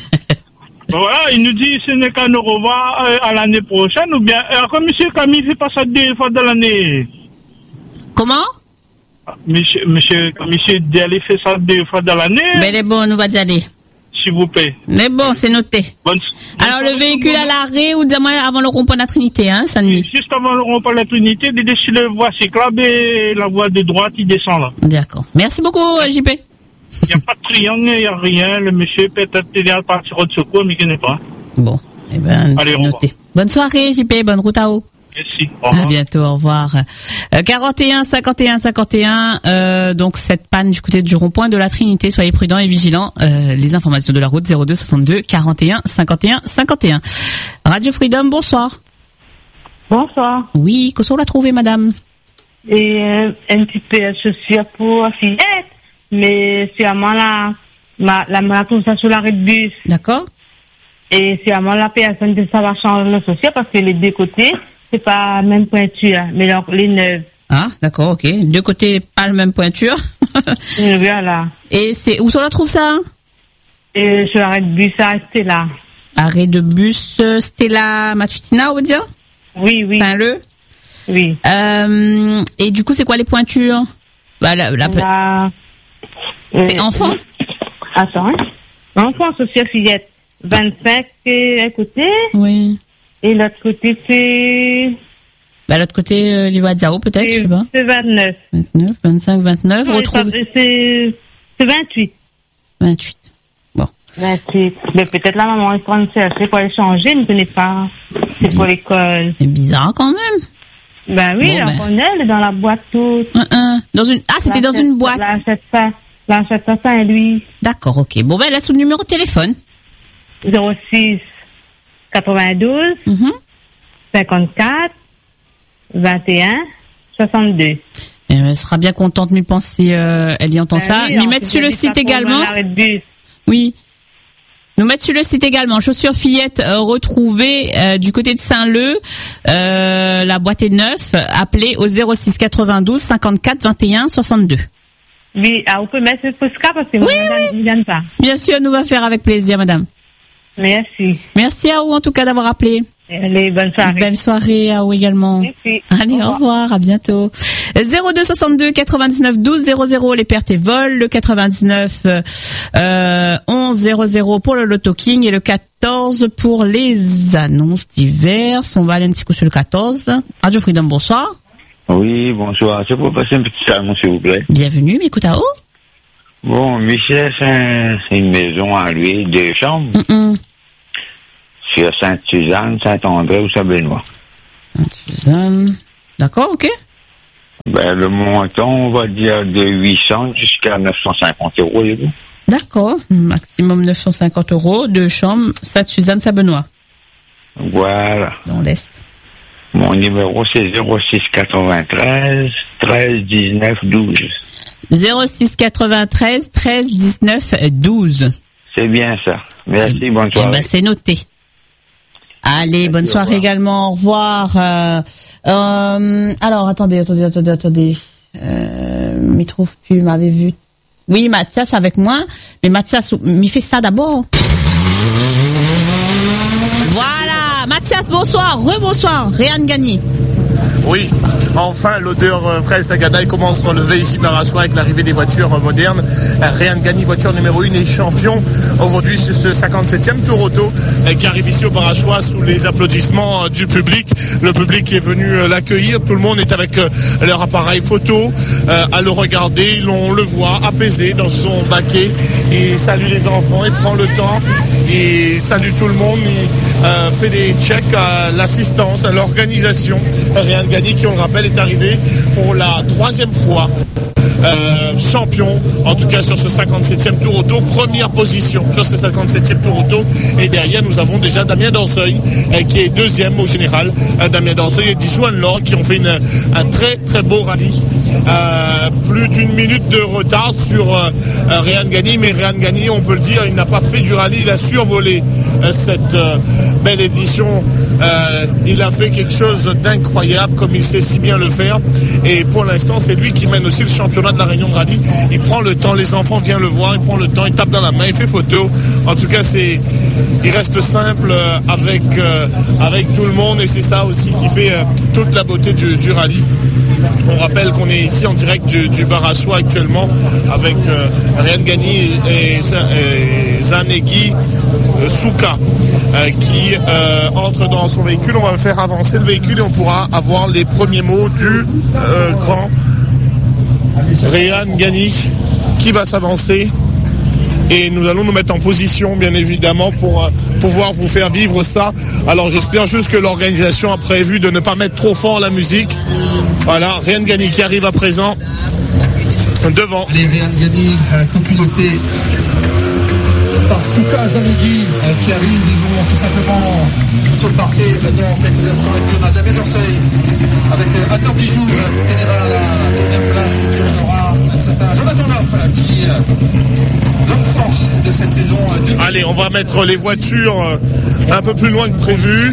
Speaker 6: Voilà, il nous dit, ce n'est qu'à nous revoir euh, à l'année prochaine, ou bien, euh, comme monsieur Camille fait pas ça deux fois de l'année.
Speaker 1: Comment?
Speaker 6: Monsieur, monsieur, monsieur Dialé fait ça deux fois dans l'année.
Speaker 1: Mais les bons, nous va y aller.
Speaker 6: S'il vous plaît.
Speaker 1: Mais bon, c'est noté.
Speaker 6: Bonne,
Speaker 1: Alors,
Speaker 6: bonne
Speaker 1: le véhicule à l'arrêt ou dis-moi avant le rond-point de la Trinité, hein, ça nuit.
Speaker 6: Juste avant le rond-point de la Trinité, il est sur la voie cyclable et la voie de droite, il descend là.
Speaker 1: D'accord. Merci beaucoup, J P.
Speaker 6: Il n'y a pas de triangle, il n'y a rien. Le monsieur peut-être il est à partir de secours, mais il ne connaît pas.
Speaker 1: Bon, eh ben,
Speaker 6: Allez,
Speaker 1: c'est
Speaker 6: au revoir.
Speaker 1: noté. Bonne soirée, J P. Bonne route à vous.
Speaker 6: Merci. Au
Speaker 1: À
Speaker 6: revoir.
Speaker 1: bientôt, au revoir. Euh, quarante et un, cinquante et un, cinquante et un, euh, donc cette panne du côté du rond-point de la Trinité, soyez prudents et vigilants. Euh, les informations de la route zéro deux soixante-deux quarante et un cinquante et un cinquante et un. Radio Freedom, bonsoir.
Speaker 4: Bonsoir.
Speaker 1: Oui, qu'est-ce qu'on l'a trouvé, madame?
Speaker 4: Et euh, un petit peu associé pour la fillette, mais c'est à moi la, ma, la, ma trouve ça sur l'arrêt de bus.
Speaker 1: D'accord.
Speaker 4: Et c'est à moi la personne de ça va changer le social parce que les deux côtés, c'est pas la même pointure, mais donc les neuves.
Speaker 1: Ah, d'accord, ok. Deux côtés, pas le même pointure.
Speaker 4: Voilà.
Speaker 1: Et c'est, où on la trouve ça?
Speaker 4: Et sur l'arrêt de bus, ça restait là.
Speaker 1: Arrêt de bus euh, Stella Matutina, on va dire?
Speaker 4: Oui, oui.
Speaker 1: Saint-Leu.
Speaker 4: Oui.
Speaker 1: Euh, et du coup, c'est quoi les pointures? Bah, la, la,
Speaker 4: La-
Speaker 1: c'est
Speaker 4: euh,
Speaker 1: enfant?
Speaker 4: Attends. Hein. Enfant social fillette. vingt-cinq euh, un côté.
Speaker 1: Oui.
Speaker 4: Et l'autre côté, c'est.
Speaker 1: Bah, l'autre côté, euh, les Wadzao, peut-être, je sais
Speaker 4: C'est
Speaker 1: pas.
Speaker 4: c'est vingt-neuf.
Speaker 1: vingt-neuf, vingt-cinq, vingt-neuf, on
Speaker 4: Non,
Speaker 1: retrouve
Speaker 4: C'est c'est vingt-huit.
Speaker 1: vingt-huit. Bon.
Speaker 4: vingt-huit. Mais peut-être la maman est en train de chercher pour aller changer, je ne connais pas. C'est pour l'école.
Speaker 1: C'est bizarre quand même.
Speaker 4: Ben oui,
Speaker 1: Bon,
Speaker 4: la
Speaker 1: ben.
Speaker 4: connaît, elle est dans la boîte toute.
Speaker 1: Un, un. Dans une... Ah, c'était dans une boîte.
Speaker 4: La achète ça. La achète ça, ça, lui.
Speaker 1: D'accord, ok. Bon, ben, laisse le numéro de téléphone.
Speaker 4: zéro six quatre-vingt-douze
Speaker 1: Mhm.
Speaker 4: cinquante-quatre vingt et un soixante-deux.
Speaker 1: Eh ben, elle sera bien contente, m'y pense, si euh, elle y entend
Speaker 4: Ben
Speaker 1: ça.
Speaker 4: oui,
Speaker 1: Nous
Speaker 4: en
Speaker 1: mettre
Speaker 4: plus,
Speaker 1: sur le
Speaker 4: elle dit
Speaker 1: site
Speaker 4: pas trop
Speaker 1: également.
Speaker 4: loin, l'arrêt de bus.
Speaker 1: Oui. Nous mettre sur le site également. Chaussures fillettes euh, retrouvées euh, du côté de Saint-Leu. Euh, la boîte est neuve. Appelez au zéro six quatre-vingt-douze cinquante-quatre vingt et un soixante-deux.
Speaker 4: Oui, ah, on peut mettre ce postcard parce que
Speaker 1: Oui,
Speaker 4: moi, je ne viens pas.
Speaker 1: Bien sûr, nous va faire avec plaisir, madame.
Speaker 4: Merci.
Speaker 1: Merci à vous, en tout cas, d'avoir appelé.
Speaker 4: Allez, bonne soirée.
Speaker 1: Belle soirée à vous également.
Speaker 4: Merci.
Speaker 1: Allez,
Speaker 4: Au
Speaker 1: au
Speaker 4: revoir.
Speaker 1: revoir, à bientôt. zéro deux soixante-deux quatre-vingt-dix-neuf douze zéro zéro les pertes et vols, le quatre-vingt-dix-neuf euh, onze zéro zéro pour le Loto King et le quatorze pour les annonces diverses. On va aller un petit coup sur le quatorze. Radio Freedom, bonsoir.
Speaker 7: Oui, bonsoir. C'est pour passer un petit salon, s'il vous plaît.
Speaker 1: Bienvenue, m'écoute à haut.
Speaker 7: Bon, Michel, c'est c'est une maison à lui, deux chambres,
Speaker 1: Mm-mm.
Speaker 7: sur Sainte-Suzanne, Saint-André ou Saint-Benoît.
Speaker 1: Sainte-Suzanne, D'accord, ok.
Speaker 7: Ben, le montant, on va dire de huit cents jusqu'à neuf cent cinquante euros.
Speaker 1: D'accord, maximum neuf cent cinquante euros, deux chambres, Sainte-Suzanne, Saint-Benoît.
Speaker 7: Voilà.
Speaker 1: Dans l'Est.
Speaker 7: Mon numéro, c'est zéro six quatre-vingt-treize treize dix-neuf douze.
Speaker 1: zéro six quatre-vingt-treize treize dix-neuf douze.
Speaker 7: C'est bien ça. Merci, bonne soirée.
Speaker 1: Eh ben, c'est noté. Allez,
Speaker 7: Merci,
Speaker 1: bonne soirée également. Au revoir. Euh, euh, alors, attendez, attendez, attendez, attendez. Euh, m'y trouve plus, m'avait vu. Oui, Mathias avec moi. Mais Mathias, m'y fait ça d'abord. Voilà. Mathias, bonsoir. Rebonsoir. Réan Gagny.
Speaker 8: Oui, enfin l'odeur euh, fraise d'Agada commence à relever ici par Achoua avec l'arrivée des voitures euh, modernes. Euh, Réan Gagny, voiture numéro un et champion aujourd'hui sur ce cinquante-septième Tour Auto euh, qui arrive ici au Barachois sous les applaudissements euh, du public. Le public qui est venu euh, l'accueillir, tout le monde est avec euh, leur appareil photo euh, à le regarder. On le voit apaisé dans son baquet et salue les enfants, il prend le temps et salue tout le monde, il euh, fait des checks à l'assistance, à l'organisation. Réan Gagny, qui on le rappelle est arrivé pour la troisième fois euh, champion, en tout cas sur ce cinquante-septième Tour Auto, première position sur ce cinquante-septième Tour Auto. Et derrière nous avons déjà Damien Danseuil euh, qui est deuxième au général. euh, Damien Danseuil et Dijon Laure qui ont fait une, un très très beau rallye, euh, plus d'une minute de retard sur euh, Réan Gagny, mais Réan Gagny, on peut le dire, il n'a pas fait du rallye, il a survolé euh, cette euh, belle édition. Euh, il a fait quelque chose d'incroyable comme il sait si bien le faire, et pour l'instant c'est lui qui mène aussi le championnat de la Réunion de rallye. Il prend le temps, les enfants viennent le voir, il prend le temps, il tape dans la main, il fait photo. En tout cas c'est, il reste simple euh, avec, euh, avec tout le monde, et c'est ça aussi qui fait euh, toute la beauté du, du rallye. On rappelle qu'on est ici en direct du, du Barachois actuellement avec euh, Réan Gagny et, et, et Zanegui euh, Souka euh, qui euh, entre dans son véhicule. On va faire avancer le véhicule et on pourra avoir les premiers mots du euh, grand Réan Gagny qui va s'avancer. Et nous allons nous mettre en position, bien évidemment, pour euh, pouvoir vous faire vivre ça. Alors j'espère juste que l'organisation a prévu de ne pas mettre trop fort la musique. Voilà, Réan Gagny qui arrive à présent devant.
Speaker 9: Allez, Réan Gagny, euh, copiloté par Souka Zanegui, euh, qui arrive. Ils vont tout simplement sur le parquet dans quelques instants avec Jonathan Damien Danseuil, avec euh, Adler Dijoux, euh, qui gagnera la deuxième place, et puis on aura un certain Jonathan Lopp, qui euh, l'homme fort de cette saison. Euh,
Speaker 8: Allez, on va mettre les voitures euh, un peu plus loin que prévu.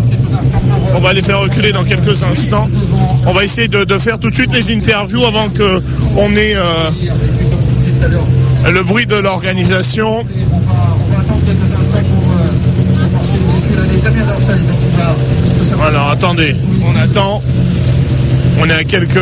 Speaker 8: On va les faire reculer dans quelques instants. On va essayer de, de faire tout de suite les interviews avant qu'on ait euh, le bruit de l'organisation. Alors attendez, on attend. On est à quelques...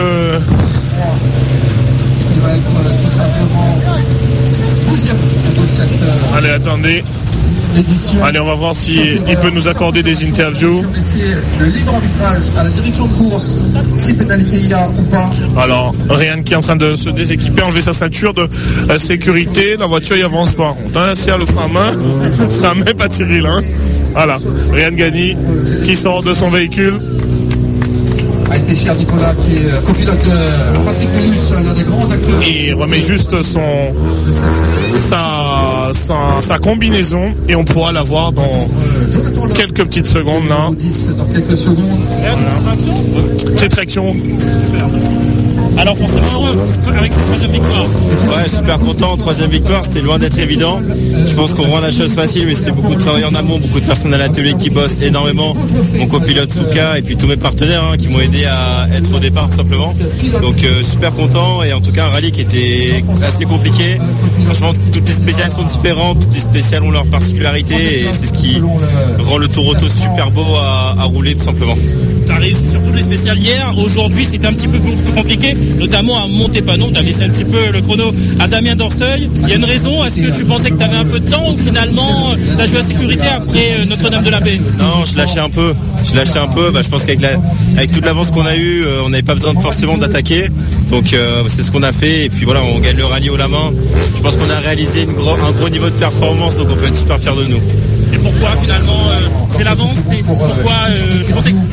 Speaker 8: Allez, attendez. Allez, on va voir s'il si peut nous accorder des interviews.
Speaker 9: Le libre arbitrage à la direction de course, si pénalité il y a ou pas.
Speaker 8: Alors, Réan qui est en train de se déséquiper, enlever sa ceinture de euh, sécurité. La voiture, il avance par contre. Hein, serre le frein à main. Frein à main, pas Cyril. Hein. Voilà, Réan Gagny qui sort de son véhicule.
Speaker 9: A été cher Nicolas qui est copilote euh, Patrick Bellus, l'un des grands acteurs.
Speaker 8: Il remet juste son sa, sa, sa combinaison et on pourra la voir dans quelques petites secondes là.
Speaker 9: Dans quelques secondes.
Speaker 8: Petite traction.
Speaker 10: Alors forcément heureux avec cette troisième victoire.
Speaker 11: Ouais, super content, troisième victoire, c'était loin d'être évident. Je pense qu'on rend la chose facile, mais c'est beaucoup de travail en amont, beaucoup de personnes à l'atelier qui bossent énormément. Mon copilote Souka et puis tous mes partenaires hein, qui m'ont aidé à être au départ tout simplement. Donc euh, super content, et en tout cas un rallye qui était assez compliqué. Franchement, toutes les spéciales sont différentes, toutes les spéciales ont leur particularité, et c'est ce qui rend le Tour Auto super beau à, à rouler tout simplement.
Speaker 10: Tu as réussi sur toutes les spéciales hier. Aujourd'hui, c'était un petit peu plus compliqué, notamment à Montépanon. Tu as laissé un petit peu le chrono à Damien Danseuil. Il y a une raison. Est-ce que tu pensais que tu avais un peu de temps, ou finalement tu as joué à sécurité après Notre-Dame-de-la-Baie?
Speaker 11: Non, je lâchais un peu. Je lâchais un peu. Bah, je pense qu'avec la, avec toute l'avance qu'on a eue, euh, on n'avait pas besoin de, forcément d'attaquer. Donc euh, c'est ce qu'on a fait. Et puis voilà, on gagne le rallye haut la main. Je pense qu'on a réalisé une gros, un gros niveau de performance, donc on peut être super fiers de nous.
Speaker 10: Et pourquoi finalement euh, c'est l'avance? C'est pourquoi euh, je pensais que jusqu'au début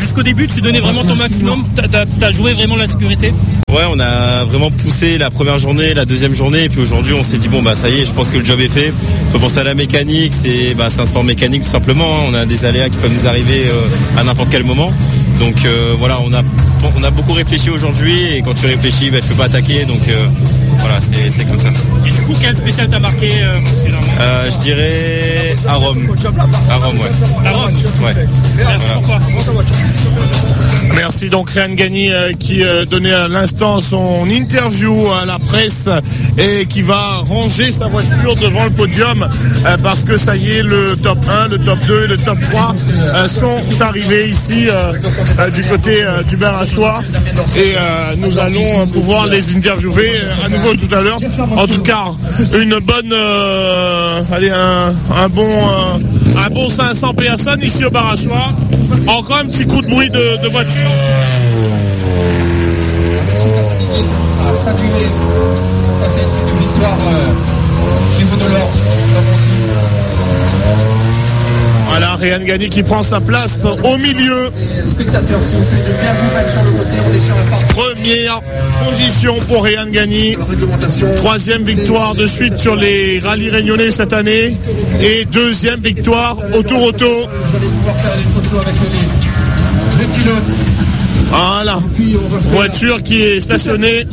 Speaker 10: début, tu donnais vraiment ton maximum, t'as, t'as joué vraiment la sécurité?
Speaker 11: Ouais, on a vraiment poussé la première journée, la deuxième journée, et puis aujourd'hui on s'est dit bon bah ça y est, je pense que le job est fait. Faut penser à la mécanique, c'est bah c'est un sport mécanique tout simplement. On a des aléas qui peuvent nous arriver euh, à n'importe quel moment. Donc euh, voilà, on a on a beaucoup réfléchi aujourd'hui, et quand tu réfléchis, bah, tu peux pas attaquer. Donc euh, voilà, c'est c'est comme ça.
Speaker 10: Et du coup, quel spécial t'as marqué euh, particulièrement?
Speaker 11: euh, Je dirais à Rome. À Rome, ouais.
Speaker 10: À Rome.
Speaker 11: Ouais.
Speaker 10: Merci
Speaker 11: voilà.
Speaker 10: pourquoi.
Speaker 8: Merci donc Ryan Gagny euh, qui euh, donnait à l'instant son interview à la presse et qui va ranger sa voiture devant le podium euh, parce que ça y est, le top un, le top deux et le top trois euh, sont arrivés ici euh, euh, du côté euh, du Barachois, et euh, nous allons pouvoir les interviewer euh, à nouveau tout à l'heure. En tout cas, une bonne euh, allez un, un bon euh, un bon cinq cents personnes ici au Barachois. Encore un petit coup de bruit de, de voiture.
Speaker 9: À Saint-Denis, ça c'est une victoire euh, qui vaut de l'or, comme on dit.
Speaker 8: Voilà, Ryan Gagny qui prend sa place au milieu.
Speaker 9: Spectateurs, s'il vous plaît, de bien vous mettre sur le côté, on est sur un parc.
Speaker 8: Première position pour Ryan Gagny. Troisième victoire de suite sur les rallyes réunionnais cette année. Et deuxième victoire au Tour Auto.
Speaker 9: Vous allez pouvoir faire des photos avec les, les pilotes.
Speaker 8: Voilà, voiture qui est stationnée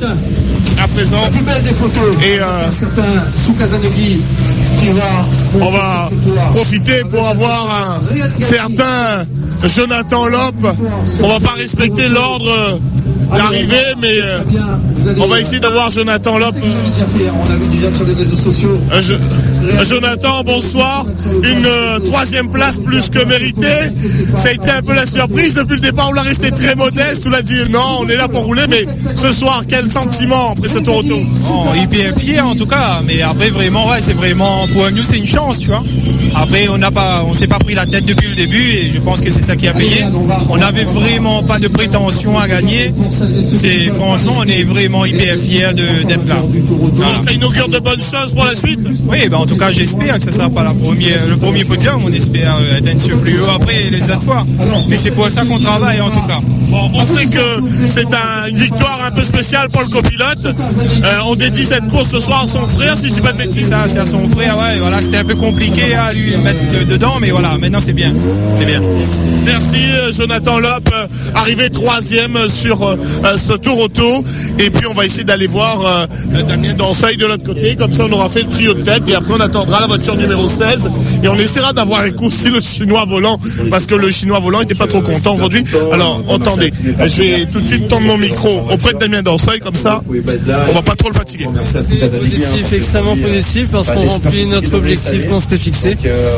Speaker 8: à présent.
Speaker 9: La plus belle des photos.
Speaker 8: Et euh,
Speaker 9: certain sous Casaneghi qui va.
Speaker 8: On va profiter pour avoir un certain Jonathan Lope. On va pas respecter l'ordre d'arrivée, mais euh, on va essayer d'avoir Jonathan Lope.
Speaker 9: On a vu déjà sur les réseaux sociaux.
Speaker 8: Euh, je, euh, Jonathan, bonsoir. Une euh, troisième place plus que méritée. Ça a été un peu la surprise. Depuis le départ, on l'a resté très modeste. On l'a dit non, on est là pour rouler. Mais ce soir, quel sentiment après ce Tour Auto?
Speaker 12: Oh, hyper fier en tout cas. Mais après, vraiment, ouais, c'est vraiment pour nous, c'est une chance, tu vois. Après, on n'a pas, on s'est pas pris la tête depuis le début, et je pense que c'est ça qui a payé. On n'avait vraiment pas de prétention à gagner. C'est franchement, on est vraiment hyper fiers de, d'être là.
Speaker 8: Voilà. Ça inaugure de bonnes choses pour la suite.
Speaker 12: Oui, ben en tout cas, j'espère que ça sera pas la première, le premier podium. On espère être un peu plus haut après les autres fois. Mais c'est pour ça qu'on travaille en tout cas.
Speaker 8: Bon, on sait que c'est un, une victoire un peu spéciale pour le copilote. Euh, on dédie cette course ce soir à son frère, si je dis pas de bêtises.
Speaker 12: Ça, c'est à son frère. Ouais, voilà, c'était un peu compliqué à lui mettre dedans, mais voilà, maintenant c'est bien, c'est bien.
Speaker 8: Merci Jonathan Lope, arrivé troisième sur euh, ce Tour Auto, et puis on va essayer d'aller voir euh, Damien Danseuil de l'autre côté, comme ça on aura fait le trio de tête, et après on attendra la voiture numéro seize, et on essaiera d'avoir un coup aussi le chinois volant, parce que le chinois volant était pas trop content aujourd'hui. Alors entendez, je vais tout de suite tendre mon micro auprès de Damien Danseuil, comme ça on va pas trop le fatiguer.
Speaker 13: Positif, extrêmement positif, parce qu'on remplit notre objectif qu'on s'était fixé,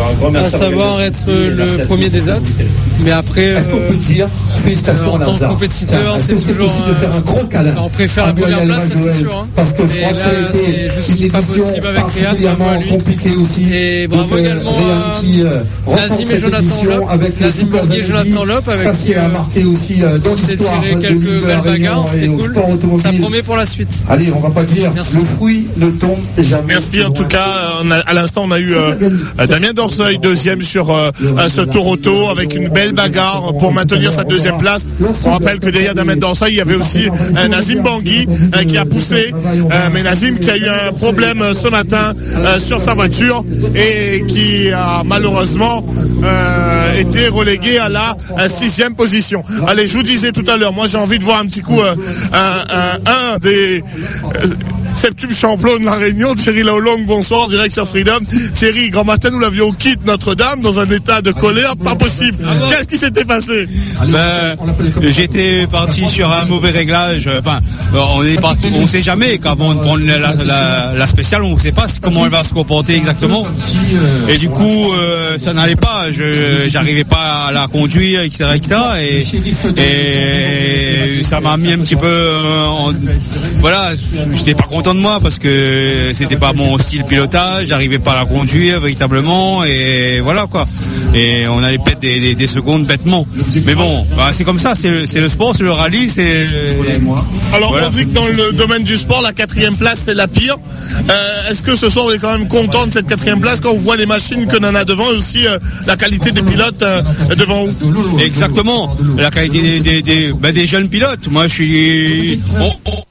Speaker 13: à savoir être le premier des autres. Mais après, euh,
Speaker 9: peut dire,
Speaker 13: euh, en tant que compétiteur, c'est toujours
Speaker 9: de faire un gros câlin.
Speaker 13: On préfère la première place, ça c'est sûr. Hein.
Speaker 9: Parce que
Speaker 13: et là, c'est juste pas possible avec Réad, bravo à lui.
Speaker 9: Aussi.
Speaker 13: Et bravo
Speaker 9: donc,
Speaker 13: également
Speaker 9: euh, qui, euh,
Speaker 13: à Nazim et Jonathan Lope, avec Nazim Bourguier et Jonathan Lope, avec qui
Speaker 9: a marqué aussi euh,
Speaker 13: on s'est tiré quelques belles bagarres, c'était cool. Ça promet pour la suite.
Speaker 9: Allez, on va pas dire, Merci. Le fruit ne tombe jamais.
Speaker 8: Merci en tout cas. On a, à l'instant, on a eu euh, Damien Danseuil deuxième sur euh, ce Tour Auto avec une belle bagarre pour maintenir sa deuxième place. On rappelle que derrière Damien Danseuil, il y avait aussi euh, Nazim Bangui euh, qui a poussé, euh, mais Nazim qui a eu un problème ce matin euh, sur sa voiture et qui a malheureusement euh, été relégué à la euh, sixième position. Allez, je vous disais tout à l'heure, moi j'ai envie de voir un petit coup euh, un, un, un des euh, septuple champion de la Réunion, Thierry Laolong, bonsoir, direct sur Freedom. Thierry, grand matin, nous l'avions au kit Notre-Dame dans un état de colère, pas possible. Qu'est-ce qui s'était passé?
Speaker 14: Ben, j'étais parti sur un mauvais réglage. Enfin, on est parti, on sait jamais qu'avant de prendre la, la, la spéciale, on ne sait pas comment elle va se comporter exactement. Et du coup, euh, ça n'allait pas. Je, j'arrivais pas à la conduire, et cetera, et cetera. Et, et ça m'a mis un petit peu, euh, en, voilà, j'étais pas content content de moi parce que c'était pas mon style pilotage, j'arrivais pas à la conduire véritablement et voilà quoi. Et on allait perdre des, des, des secondes bêtement. Mais bon, bah, c'est comme ça, c'est le, c'est le sport, c'est le rallye, c'est.
Speaker 8: Alors
Speaker 14: voilà.
Speaker 8: On dit que dans le domaine du sport, la quatrième place c'est la pire. Euh, est-ce que ce soir on est quand même content de cette quatrième place quand on voit les machines que l'on a devant et aussi euh, la qualité des pilotes euh, devant vous?
Speaker 14: Exactement, la qualité des, des, des, bah, des jeunes pilotes. Moi je suis. Oh, oh.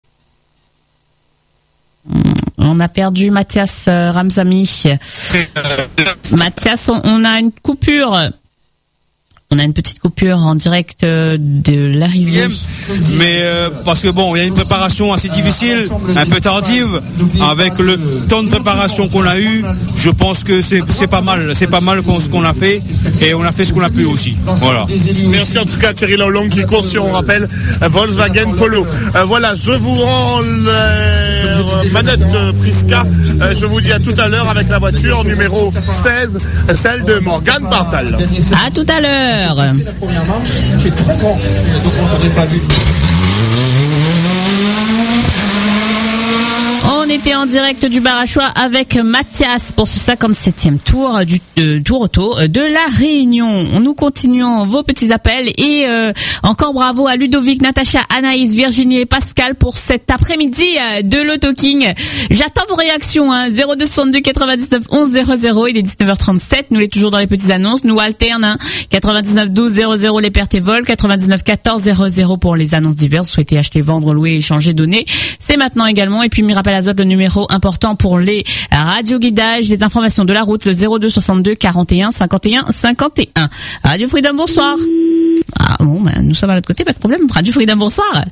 Speaker 1: On a perdu Mathias euh, Ramzami. Mathias, on, on a une coupure. On a une petite coupure en direct de l'arrivée.
Speaker 14: Mais euh, parce que bon, il y a une préparation assez difficile, un peu tardive, avec le temps de préparation qu'on a eu. Je pense que c'est c'est pas mal, c'est pas mal ce qu'on a fait et on a fait ce qu'on a pu aussi. Voilà.
Speaker 8: Merci en tout cas Thierry Laulong qui court sur, on rappelle, Volkswagen Polo. Euh, voilà, je vous rends les manettes de Prisca. Euh, je vous dis à tout à l'heure avec la voiture numéro seize, celle de Morgane Bartal.
Speaker 1: À tout à l'heure.
Speaker 9: La première manche, j'ai trop grand, donc on n'aurait pas vu.
Speaker 1: On était en direct du bar à choix avec Mathias pour ce cinquante-septième tour du euh, tour auto de la Réunion. Nous continuons vos petits appels et euh, encore bravo à Ludovic, Natacha, Anaïs, Virginie et Pascal pour cet après-midi euh, de l'Auto King. J'attends vos réactions, hein. zéro deux soixante-deux quatre-vingt-dix-neuf onze zéro zéro. Il est dix-neuf heures trente-sept. Nous, les toujours dans les petites annonces. Nous alterne, hein. quatre-vingt-dix-neuf douze zéro zéro les pertes et vols, quatre-vingt-dix-neuf quatorze zéro zéro pour les annonces diverses. Vous souhaitez acheter, vendre, louer, échanger, donner. C'est maintenant également. Et puis, Mirapel Azote, le numéro important pour les radioguidages, les informations de la route, le zéro deux soixante-deux quarante et un cinquante et un cinquante et un. Radio Freedom, bonsoir. Ah bon, ben, nous sommes à l'autre côté, pas de problème. Radio Freedom, bonsoir.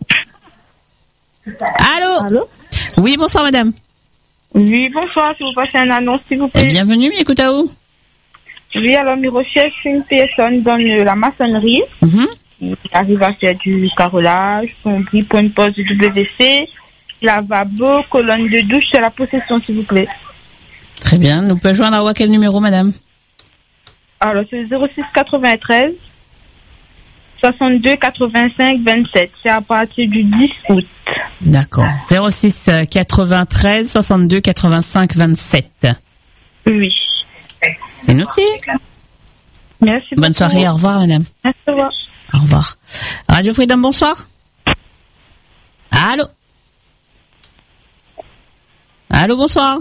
Speaker 1: Allô? Allô? Oui, bonsoir madame.
Speaker 3: Oui, bonsoir, si vous passez une annonce, s'il vous plaît.
Speaker 1: Bienvenue, écoute à où?
Speaker 3: Oui, alors, je recherche une personne dans le, la maçonnerie.
Speaker 1: Mm-hmm.
Speaker 3: Il arrive à faire du carrelage, plomberie pour une pose de W C, lavabo, colonne de douche, c'est la possession, s'il vous plaît.
Speaker 1: Très bien. Nous pouvons joindre à quel numéro, madame?
Speaker 3: Alors, c'est zéro six quatre-vingt-treize soixante-deux quatre-vingt-cinq vingt-sept. C'est à partir du dix août.
Speaker 1: D'accord. zéro six quatre-vingt-treize soixante-deux quatre-vingt-cinq vingt-sept.
Speaker 3: Oui.
Speaker 1: C'est noté.
Speaker 3: Merci beaucoup.
Speaker 1: Bonne soirée. Au revoir, madame.
Speaker 3: Merci, au revoir.
Speaker 1: Au revoir. Radio Freedom, bonsoir. Allô? Allô, bonsoir.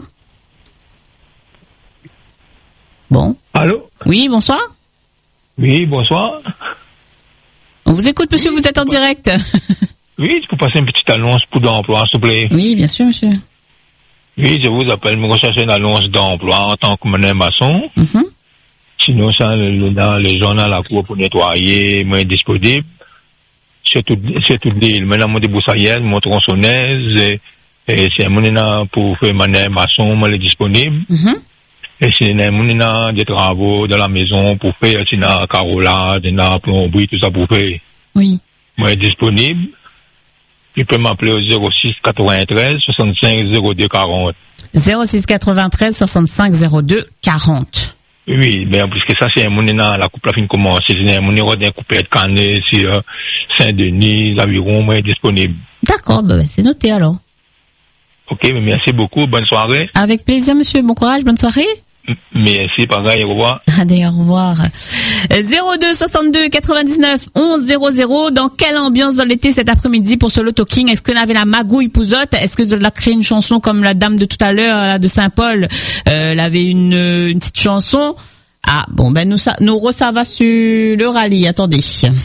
Speaker 1: Bon.
Speaker 15: Allô?
Speaker 1: Oui, bonsoir.
Speaker 15: Oui, bonsoir.
Speaker 1: On vous écoute, monsieur, vous êtes en direct.
Speaker 15: Oui, je peux passer une petite annonce pour d'emploi, s'il vous plaît.
Speaker 1: Oui, bien sûr, monsieur.
Speaker 15: Oui, je vous appelle, me rechercher une annonce d'emploi en tant que mené maçon.
Speaker 1: Mm-hmm.
Speaker 15: Sinon, ça, le, dans les gens à la cour pour nettoyer, moi, disponible. C'est tout, c'est tout l'île. Maintenant, mon débroussaillette, mon tronçonneuse, et, et c'est mon pour faire mené maçon, moi, est disponible.
Speaker 1: Mm-hmm.
Speaker 15: Et c'est mon des travaux dans la maison pour faire, c'est un carrelage, une plomberie, tout ça pour faire.
Speaker 1: Oui.
Speaker 15: Moi, est disponible. Il peut m'appeler au zéro six quatre-vingt-treize soixante-cinq zéro deux quarante.
Speaker 1: zéro six quatre-vingt-treize soixante-cinq zéro deux quarante.
Speaker 15: Oui, mais en plus que ça, c'est un monéna, la coupe la fin commence. C'est un monéna d'un coupé de Canet, c'est euh, Saint-Denis, l'Aviron, moi, est disponible.
Speaker 1: D'accord, bah, c'est noté alors.
Speaker 15: Ok, mais merci beaucoup, bonne soirée.
Speaker 1: Avec plaisir, monsieur, bon courage, bonne soirée.
Speaker 15: Merci, pareil, au revoir.
Speaker 1: Allez, au revoir. zéro deux soixante-deux quatre-vingt-dix-neuf onze zéro zéro. Dans quelle ambiance dans l'été cet après-midi pour ce Loto King? Est-ce qu'on avait la magouille pouzotte? Est-ce que vous avez créé une chanson comme la dame de tout à l'heure, là, de Saint-Paul? Euh, elle avait une, une petite chanson. Ah, bon, ben, nous, ça, nous, ça va sur le rallye. Attendez.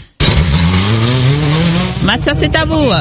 Speaker 1: Mathias, c'est à vous.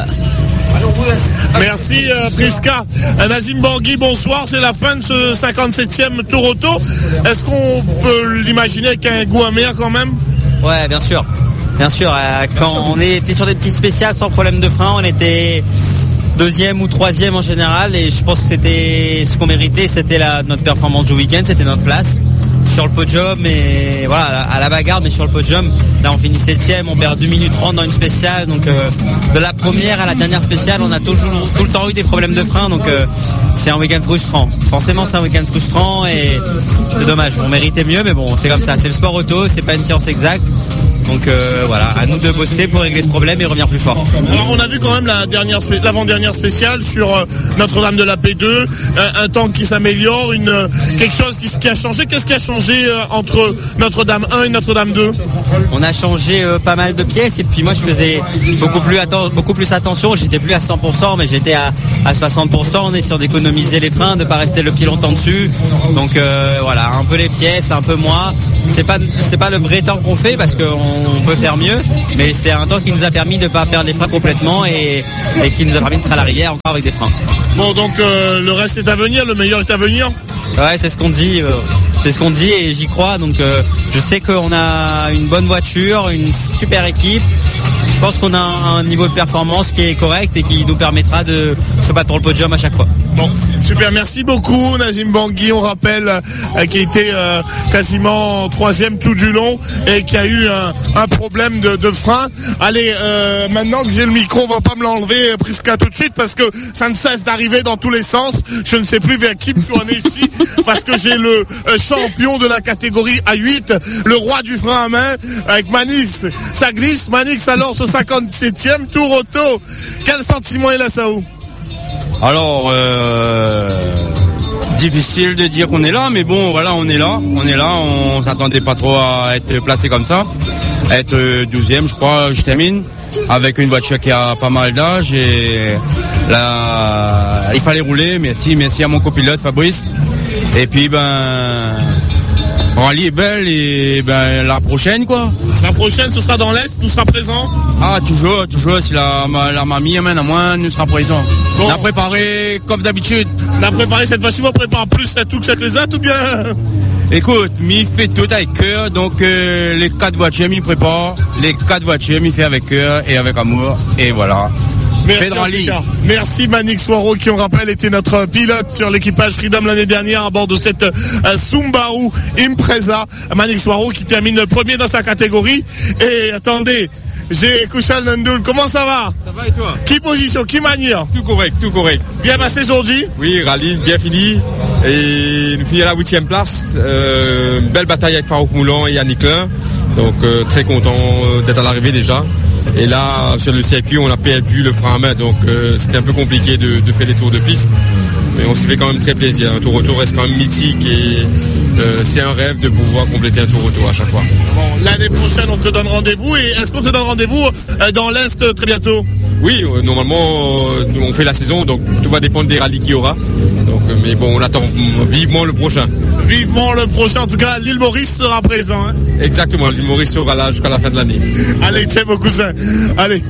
Speaker 8: Merci euh, Prisca. Nazim Borghi, bonsoir. C'est la fin de ce cinquante-septième tour auto. Est-ce qu'on peut l'imaginer avec un goût amer quand même?
Speaker 16: Ouais, bien sûr. Bien sûr. Euh, quand on était sur des petites spéciales sans problème de frein, on était deuxième ou troisième en général. Et je pense que c'était ce qu'on méritait. C'était la, notre performance du week-end. C'était notre place sur le podium. Et voilà, à la bagarre, mais sur le podium. Là, on finit septième. On perd deux minutes trente dans une spéciale. Donc, euh, de la première à la dernière spéciale, on a toujours tout le temps eu des problèmes de frein. Donc, euh, c'est un week-end frustrant. Forcément, c'est un week-end frustrant et c'est dommage. On méritait mieux, mais bon, c'est comme ça. C'est le sport auto. C'est pas une science exacte. Donc euh, voilà, à nous de bosser pour régler ce problème et revenir plus fort.
Speaker 8: Alors on a vu quand même la dernière, l'avant-dernière spéciale sur euh, Notre-Dame de la Paix deux, un, un temps qui s'améliore, une euh, quelque chose qui, qui a changé. Qu'est-ce qui a changé euh, entre Notre-Dame un et Notre-Dame deux?
Speaker 16: On a changé euh, pas mal de pièces et puis moi je faisais beaucoup plus, atten- beaucoup plus attention. J'étais plus à cent pour cent mais j'étais à, à soixante pour cent en essayant d'économiser les freins, de pas rester le pied longtemps dessus. Donc euh, voilà, un peu les pièces, un peu moins. C'est pas c'est pas le vrai temps qu'on fait parce qu'on on peut faire mieux, mais c'est un temps qui nous a permis de pas perdre les freins complètement et, et qui nous a permis de faire l'arrière encore avec des freins.
Speaker 8: Bon, donc euh, le reste est à venir, le meilleur est à venir.
Speaker 16: Ouais, c'est ce qu'on dit, euh, c'est ce qu'on dit et j'y crois. Donc euh, je sais qu'on a une bonne voiture, une super équipe. Je pense qu'on a un, un niveau de performance qui est correct et qui nous permettra de se battre pour le podium à chaque fois.
Speaker 8: Bon, super, merci beaucoup Nazim Bangui, on rappelle, euh, qui a été euh, quasiment troisième tout du long et qui a eu un, un problème de, de frein. Allez, euh, maintenant que j'ai le micro, on va pas me l'enlever, Prisca, tout de suite, parce que ça ne cesse d'arriver dans tous les sens. Je ne sais plus vers qui me tourner ici, parce que j'ai le euh, champion de la catégorie A huit, le roi du frein à main, avec Manix. Ça glisse, Manix alors ce cinquante-septième tour auto. Quel sentiment il a, Saou?
Speaker 17: Alors, euh, difficile de dire qu'on est là, mais bon, voilà, on est là, on est là, on s'attendait pas trop à être placé comme ça, être douzième, je crois, je termine, avec une voiture qui a pas mal d'âge et là, il fallait rouler, merci, merci à mon copilote Fabrice, et puis ben... Rallye est belle et ben la prochaine quoi.
Speaker 8: La prochaine ce sera dans l'Est, tout sera présent.
Speaker 17: Ah toujours, toujours, si la, la mamie amène à moi, nous sera présent. Bon. On a préparé comme d'habitude.
Speaker 8: On a préparé cette fois-ci, on prépare plus à tout que cette les autres ou bien?
Speaker 17: Écoute, m'y fait tout avec cœur, donc euh, les quatre voitures m'y prépare, les quatre voitures m'y fait avec cœur et avec amour et voilà.
Speaker 8: Merci, Merci Manix Waro qui on rappelle était notre pilote sur l'équipage Freedom l'année dernière à bord de cette euh, Subaru Impreza. Manix Waro qui termine premier dans sa catégorie. Et attendez, j'ai Kouchal Nandoul, comment ça va?
Speaker 18: Ça va et toi?
Speaker 8: Qui position, qui manière?
Speaker 18: Tout correct, tout correct.
Speaker 8: Bien passé aujourd'hui?
Speaker 18: Oui, rallye bien fini. Et nous finissons à la huitième place. Euh, belle bataille avec Farouk Moulan et Yannick Klein. Donc euh, très content d'être à l'arrivée déjà. Et là, sur le circuit, on a perdu le frein à main, donc euh, c'était un peu compliqué de, de faire les tours de piste. Mais on s'y fait quand même très plaisir. Un tour auto reste quand même mythique et euh, c'est un rêve de pouvoir compléter un tour auto à chaque fois.
Speaker 8: Bon, l'année prochaine, on te donne rendez-vous. Et est-ce qu'on te donne rendez-vous euh, dans l'Est euh, très bientôt?
Speaker 18: Oui, euh, normalement, euh, on fait la saison, donc tout va dépendre des rallyes qu'il y aura. Donc, euh, mais bon, on attend vivement le prochain.
Speaker 8: Vivement le prochain. En tout cas, l'île Maurice sera présent. Hein.
Speaker 18: Exactement, l'île Maurice sera là jusqu'à la fin de l'année.
Speaker 8: Allez, tiens, mon cousin. Allez.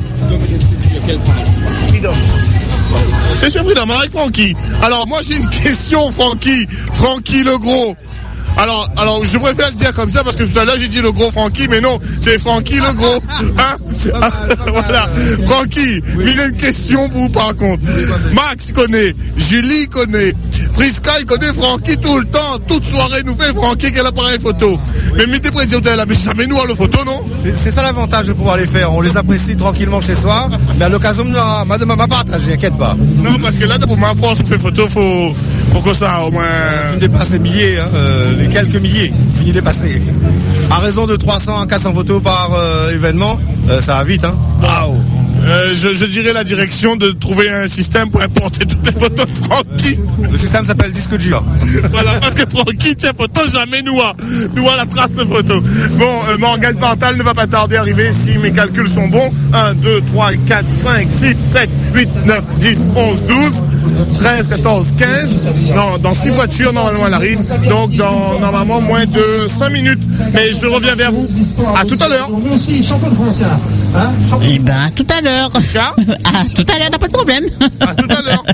Speaker 8: C'est sur Freedom avec Francky. Alors moi j'ai une question, Francky. Francky le gros. Alors, alors je préfère le dire comme ça parce que tout à l'heure j'ai dit le gros Francky, mais non, c'est Francky le gros. Hein? Voilà. Francky, il a une question pour vous par contre. Max connaît, Julie connaît, Prisca il connaît Francky tout le temps, toute soirée nous fait Francky qui a l'appareil photo. Mais mettez près de là, mais jamais nous à le photo, non?
Speaker 19: C'est, c'est ça l'avantage de pouvoir les faire. On les apprécie tranquillement chez soi, mais à l'occasion de ma ma partager, inquiète pas.
Speaker 8: Non, parce que là, pour ma force, on fait photo, faut, faut que ça au moins.
Speaker 19: On dépasse les milliers, hein, euh, les quelques milliers, fini dépassé. À raison de trois cents à quatre cents photos par euh, événement, euh, ça va vite, hein.
Speaker 8: Waouh! Euh, je, je dirais la direction de trouver un système pour importer toutes les photos de Francky.
Speaker 19: Le système s'appelle disque dur.
Speaker 8: Voilà, parce que Francky tient photo jamais nous a, nous a la trace de photo. Bon, euh, Morgane Pantal ne va pas tarder à arriver si mes calculs sont bons. un, deux, trois, quatre, cinq, six, sept, huit, neuf, dix, onze, douze, treize, quatorze, quinze. Non, dans six voitures, normalement, elle arrive. Donc, dans, normalement, moins de cinq minutes. Mais je reviens vers vous. À tout à l'heure.
Speaker 1: Eh ben, à tout à l'heure. Ah, tout à l'heure, n'a pas de problème.
Speaker 8: À tout à l'heure.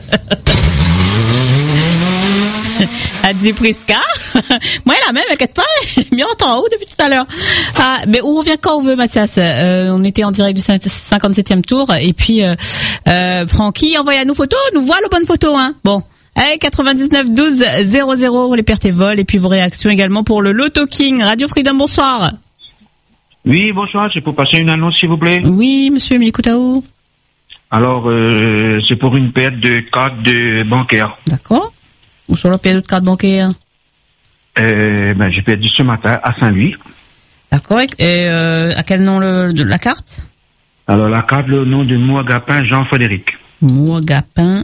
Speaker 1: A dit Prisca. Moi, la même, inquiète pas. Mais on t'en haut depuis tout à l'heure. Ah, mais on revient quand on veut, Mathias. Euh, on était en direct du cinquante-septième tour. Et puis, euh, euh, Francky, envoie à nous photos. Nous voilà la bonne photo, hein. Bon. Hey, quatre-vingt-dix-neuf douze zéro zéro, les pertes et vols. Et puis vos réactions également pour le Loto King. Radio Freedom, bonsoir.
Speaker 20: Oui, bonsoir, c'est pour passer une annonce, s'il vous plaît.
Speaker 1: Oui, monsieur Mikoutao.
Speaker 20: Alors, euh, c'est pour une perte de carte de bancaire.
Speaker 1: D'accord. Où sont les pertes de carte bancaire?
Speaker 20: Euh, ben, j'ai perdu ce matin à Saint-Louis.
Speaker 1: D'accord. Et euh, à quel nom le, de la carte?
Speaker 20: Alors, la carte, le nom de Mouagapin Jean-Frédéric.
Speaker 1: Mouagapin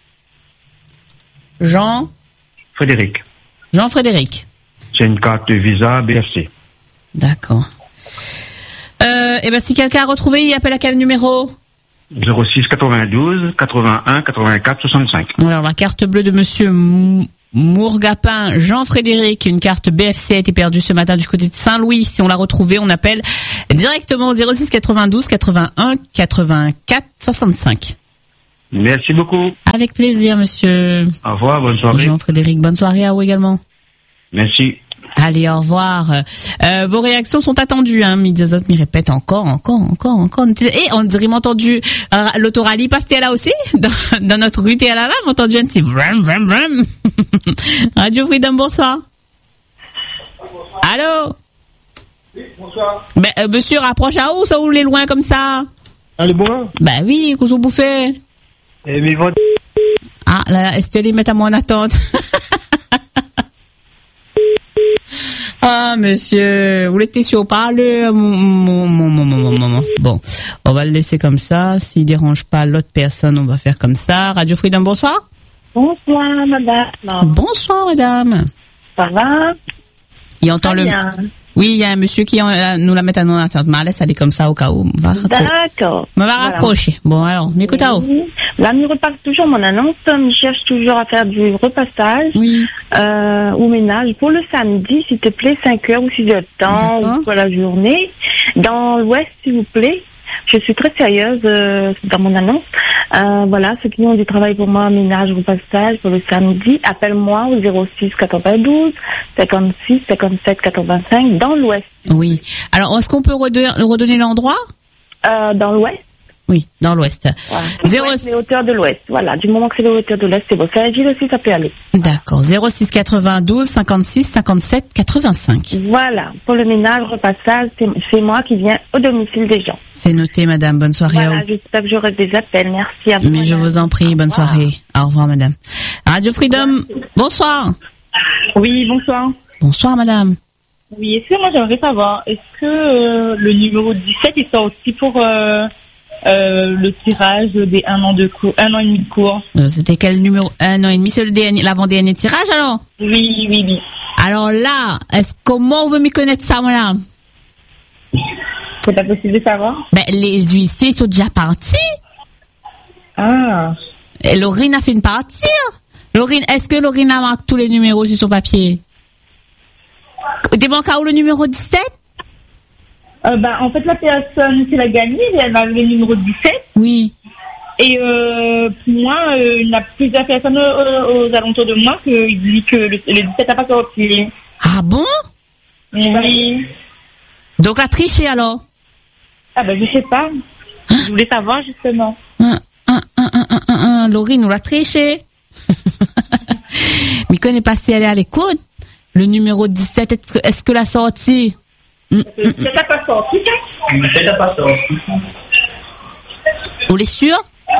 Speaker 1: Jean
Speaker 20: Frédéric.
Speaker 1: Jean-Frédéric.
Speaker 20: C'est une carte Visa B F C.
Speaker 1: D'accord. Euh, et ben si quelqu'un a retrouvé, il appelle à quel numéro?
Speaker 20: zéro six quatre-vingt-douze quatre-vingt-un quatre-vingt-quatre soixante-cinq.
Speaker 1: Alors la carte bleue de Monsieur Mourgapin Jean-Frédéric, une carte B F C a été perdue ce matin du côté de Saint-Louis. Si on l'a retrouvée, on appelle directement au zéro six quatre-vingt-douze quatre-vingt-un quatre-vingt-quatre soixante-cinq.
Speaker 20: Merci beaucoup.
Speaker 1: Avec plaisir, monsieur.
Speaker 20: Au revoir, bonne soirée.
Speaker 1: Jean-Frédéric, bonne soirée à vous également.
Speaker 20: Merci.
Speaker 1: Allez, au revoir. Euh, vos réactions sont attendues, hein. Midazot m'y répète encore, encore, encore, encore. Et on dirait m'entendu euh, l'autorallye passe T L A aussi dans, dans notre rue T L A là, m'entendu un petit vram vram vram. Radio Freedom, bonsoir. Allô.
Speaker 21: Oui, bonsoir.
Speaker 1: Ben euh, monsieur, rapproche à où, ça ou les loin comme ça?
Speaker 21: Allez bon.
Speaker 1: Ben oui, qu'on s'en bouffait.
Speaker 21: Eh mais votre...
Speaker 1: Ah là, est-ce que tu les mettre à moi en attente? Ah, monsieur, vous l'étiez sur parler. Bon, on va le laisser comme ça. S'il dérange pas l'autre personne, on va faire comme ça. Radio Freedom, bonsoir.
Speaker 22: Bonsoir, madame.
Speaker 1: Bonsoir, madame.
Speaker 22: Ça va?
Speaker 1: Il entend
Speaker 22: Très
Speaker 1: le.
Speaker 22: bien.
Speaker 1: Oui, il y a un monsieur qui euh, nous la met à non attente. Mais laisse aller comme ça au cas où. On va raccro...
Speaker 22: D'accord.
Speaker 1: On va raccrocher. Bon, alors, m'écoute à où?
Speaker 22: Là, je repasse toujours mon annonce. Je cherche toujours à faire du repassage
Speaker 1: oui.
Speaker 22: euh, ou ménage pour le samedi, s'il te plaît, cinq heures ou six heures de temps, ou pour la journée. Dans l'ouest, s'il vous plaît. Je suis très sérieuse euh, dans mon annonce. Euh, voilà, ceux qui ont du travail pour moi, ménage, repassage pour le samedi, appelle-moi au zéro six quatre-vingt-douze cinquante-six cinquante-sept quatre-vingt-cinq dans l'ouest.
Speaker 1: Oui. Alors, est-ce qu'on peut redonner, redonner l'endroit?
Speaker 22: euh, Dans l'ouest.
Speaker 1: Oui, dans l'ouest.
Speaker 22: Voilà. Zéro... les hauteurs de l'ouest. Voilà, du moment que c'est les hauteurs de l'est, c'est bon. Ça agit aussi, ça peut aller.
Speaker 1: D'accord. zéro six quatre-vingt-douze cinquante-six cinquante-sept quatre-vingt-cinq.
Speaker 22: Voilà. Pour le ménage, repassage, c'est, c'est moi qui viens au domicile des gens.
Speaker 1: C'est noté, madame. Bonne soirée
Speaker 22: voilà,
Speaker 1: à vous.
Speaker 22: J'espère que j'aurai des appels. Merci à vous.
Speaker 1: Mais je vous en prie. Bonne soirée. Au revoir, madame. Radio Freedom. Bonsoir.
Speaker 23: Oui, bonsoir.
Speaker 1: Bonsoir, madame.
Speaker 23: Oui, est-ce que moi j'aimerais savoir, est-ce que euh, le numéro dix-sept est sorti pour euh, euh, le tirage des un an de cours, un an et demi de cours?
Speaker 1: euh, C'était quel numéro? Un an et demi, c'est le dernier, l'avant-dernier tirage alors?
Speaker 23: Oui, oui, oui.
Speaker 1: Alors là, est-ce comment on veut m'y connaître ça, madame?
Speaker 23: C'est pas possible de savoir?
Speaker 1: Ben, les huissiers sont déjà partis.
Speaker 23: Ah.
Speaker 1: Et Laurine a fait une partie. Laurine, est-ce que Laurine a marqué tous les numéros sur son papier? T'es manqué où le numéro dix-sept?
Speaker 23: Euh, bah, en fait, la personne qui l'a gagné, elle avait le numéro dix-sept.
Speaker 1: Oui.
Speaker 23: Et euh, pour moi, euh, il y a plusieurs personnes euh, aux alentours de moi qui disent que le, le dix-sept n'a pas sorti.
Speaker 1: Ah bon?
Speaker 23: Oui.
Speaker 1: Donc, a triché alors?
Speaker 23: Ah ben, je sais pas. Hein? Je voulais savoir, justement.
Speaker 1: Un, un, un, un, un, un, un. Laurine nous l'a triché. Mais qu'on est passé aller à l'écoute. Le numéro dix-sept, est-ce que, est-ce que l'a sorti?
Speaker 23: Le dix-sept n'a pas sorti. Le dix-sept n'a pas sorti.
Speaker 1: Vous l'êtes sûr?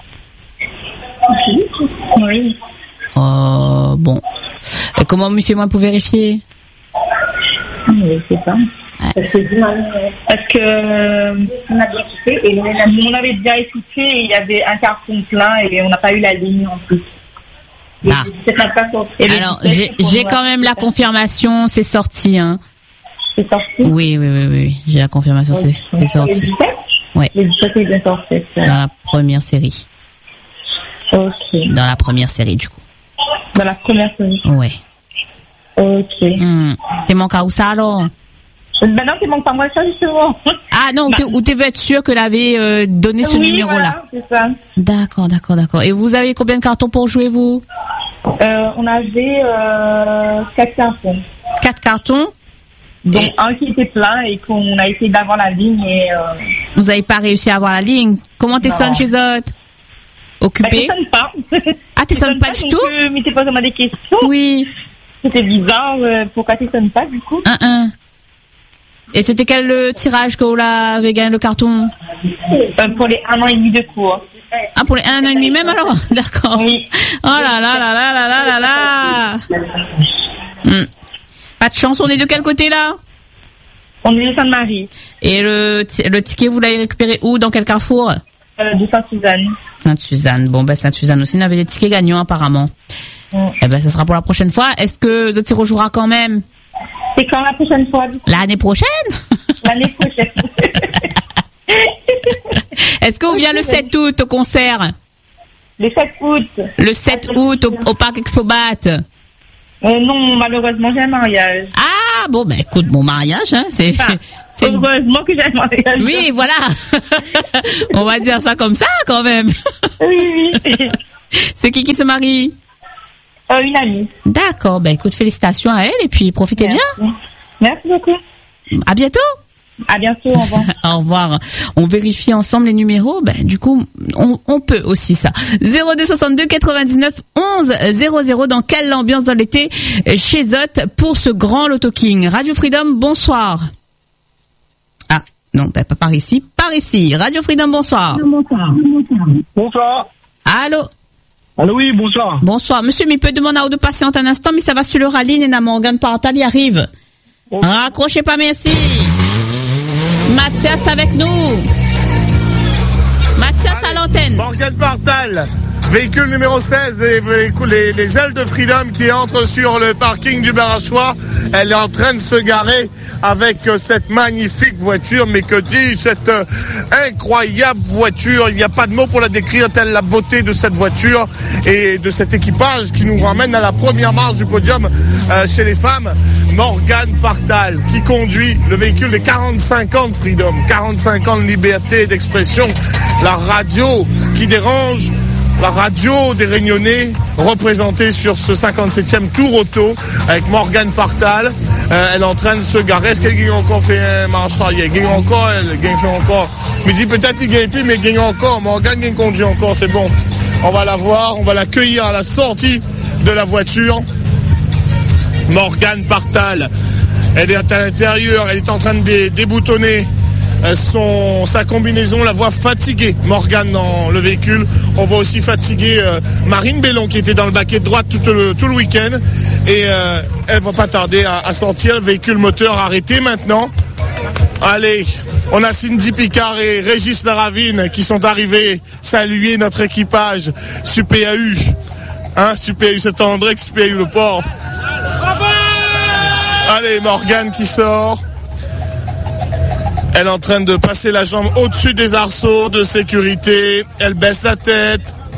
Speaker 23: Oui.
Speaker 1: Euh, bon. Et comment me fait moi pour vérifier?
Speaker 23: Je sais pas. Ouais. Parce que, parce que on a bien écouté et on avait déjà écouté et il y avait un carton plein et on n'a pas eu la ligne en plus.
Speaker 1: Ah. Alors, j'ai, j'ai quand même la confirmation, c'est sorti, hein.
Speaker 23: C'est sorti?
Speaker 1: Oui, oui, oui, oui, j'ai la confirmation, c'est, c'est sorti. Oui.
Speaker 23: Le dix-sept est bien sorti.
Speaker 1: Dans la première série.
Speaker 23: Ok.
Speaker 1: Dans la première série, du coup.
Speaker 23: Dans la première série?
Speaker 1: Oui.
Speaker 23: Ok.
Speaker 1: Mmh. T'es mon cas où ça, alors?
Speaker 23: Ben non, tu manques pas moi ça, justement.
Speaker 1: Ah non, bah. Ou tu veux être sûr que l'avait euh, donné ce
Speaker 23: oui,
Speaker 1: numéro-là?
Speaker 23: Voilà, c'est ça.
Speaker 1: D'accord, d'accord, d'accord. Et vous avez combien de cartons pour jouer, vous?
Speaker 23: euh, On avait euh, quatre cartons.
Speaker 1: Quatre cartons?
Speaker 23: Donc et... un qui était plein et qu'on a essayé d'avoir la ligne et... Euh...
Speaker 1: Vous n'avez pas réussi à avoir la ligne? Comment t'es sonne chez eux? Occupé?
Speaker 23: Bah, t'es sonne pas.
Speaker 1: Ah, t'es sonne pas, pas du tout?
Speaker 23: Euh, mais t'es pas vraiment des questions.
Speaker 1: Oui.
Speaker 23: C'était bizarre. Euh, pourquoi t'es sonne pas, du coup?
Speaker 1: Un, un. Et c'était quel le tirage que vous l'avez gagné le carton?
Speaker 23: euh, Pour les un an et demi de cours.
Speaker 1: Ah, pour les un an et demi même alors? D'accord.
Speaker 23: Oui.
Speaker 1: Oh là là là là là là là là. hmm. Pas de chance, on est de quel côté là?
Speaker 23: On est de Sainte-Marie.
Speaker 1: Et le, le ticket, vous l'avez récupéré où? Dans quel carrefour?
Speaker 23: euh, De Sainte-Suzanne.
Speaker 1: Sainte-Suzanne. Bon, ben Sainte-Suzanne aussi, on avait des tickets gagnants apparemment. Mm. Eh ben, ça sera pour la prochaine fois. Est-ce que The Tiro jouera quand même?
Speaker 23: C'est quand la prochaine fois?
Speaker 1: L'année prochaine?
Speaker 23: L'année prochaine.
Speaker 1: Est-ce qu'on vient le sept août au concert?
Speaker 23: Le sept août.
Speaker 1: Le sept août au, au Parc Expobat?
Speaker 23: euh, Non, malheureusement, j'ai un mariage.
Speaker 1: Ah, bon, ben écoute, mon mariage, hein, c'est...
Speaker 23: Enfin,
Speaker 1: c'est...
Speaker 23: heureusement que j'ai un mariage.
Speaker 1: Oui, voilà. On va dire ça comme ça, quand même.
Speaker 23: Oui, oui.
Speaker 1: C'est qui qui se marie?
Speaker 23: euh, Une amie.
Speaker 1: D'accord, ben écoute, félicitations à elle et puis profitez
Speaker 23: Merci.
Speaker 1: bien.
Speaker 23: Merci beaucoup.
Speaker 1: À bientôt.
Speaker 23: À bientôt, au revoir.
Speaker 1: Au revoir. On vérifie ensemble les numéros. Ben, du coup, on, on peut aussi ça. zéro deux soixante-deux quatre-vingt-dix-neuf onze zéro zéro. Dans quelle ambiance dans l'été chez Zot pour ce grand Loto King? Radio Freedom, bonsoir. Ah, non, ben, pas par ici. Par ici. Radio Freedom, bonsoir.
Speaker 21: Bonsoir. Bonsoir.
Speaker 1: Allô?
Speaker 21: Allô, oui, bonsoir.
Speaker 1: Bonsoir. Monsieur, mais il peut demander à vous de patienter un instant, mais ça va sur le rallye. Nena Morgan Parental y arrive. Bonsoir. Raccrochez pas, merci. Mathias avec nous. Mathias à l'antenne.
Speaker 8: Morgan Partal, véhicule numéro seize, les, les, les ailes de Freedom qui entrent sur le parking du Barachois. Elle est en train de se garer avec cette magnifique voiture, mais que dit cette euh, incroyable voiture. Il n'y a pas de mots pour la décrire, telle la beauté de cette voiture et de cet équipage qui nous ramène à la première marche du podium euh, chez les femmes. Morgan Partal qui conduit le véhicule des quarante-cinq ans de Freedom, quarante-cinq ans de liberté et d'expression, la radio qui dérange, la radio des Réunionnais représentée sur ce cinquante-septième Tour Auto avec Morgan Partal. Euh, elle est en train de se garer. Est-ce qu'elle gagne encore fait un marche arrière? Elle gagne encore, elle gagne fait encore. Je me dis peut-être qu'il gagne plus, mais elle gagne encore. Morgan gagne conduit encore, c'est bon. On va la voir, on va l'accueillir à la sortie de la voiture. Morgan Partal, elle est à l'intérieur, elle est en train de dé- déboutonner son, sa combinaison, la voit fatiguée Morgan dans le véhicule. On voit aussi fatiguer euh, Marine Bellon qui était dans le baquet de droite tout le, tout le week-end et euh, elle va pas tarder à, à sortir, le véhicule moteur arrêté maintenant. Allez, on a Cindy Picard et Régis Laravine qui sont arrivés saluer notre équipage Super A U. Hein, Super A U, c'est André, Super A U le port. Allez, Morgane qui sort. Elle est en train de passer la jambe au-dessus des arceaux de sécurité. Elle baisse la tête.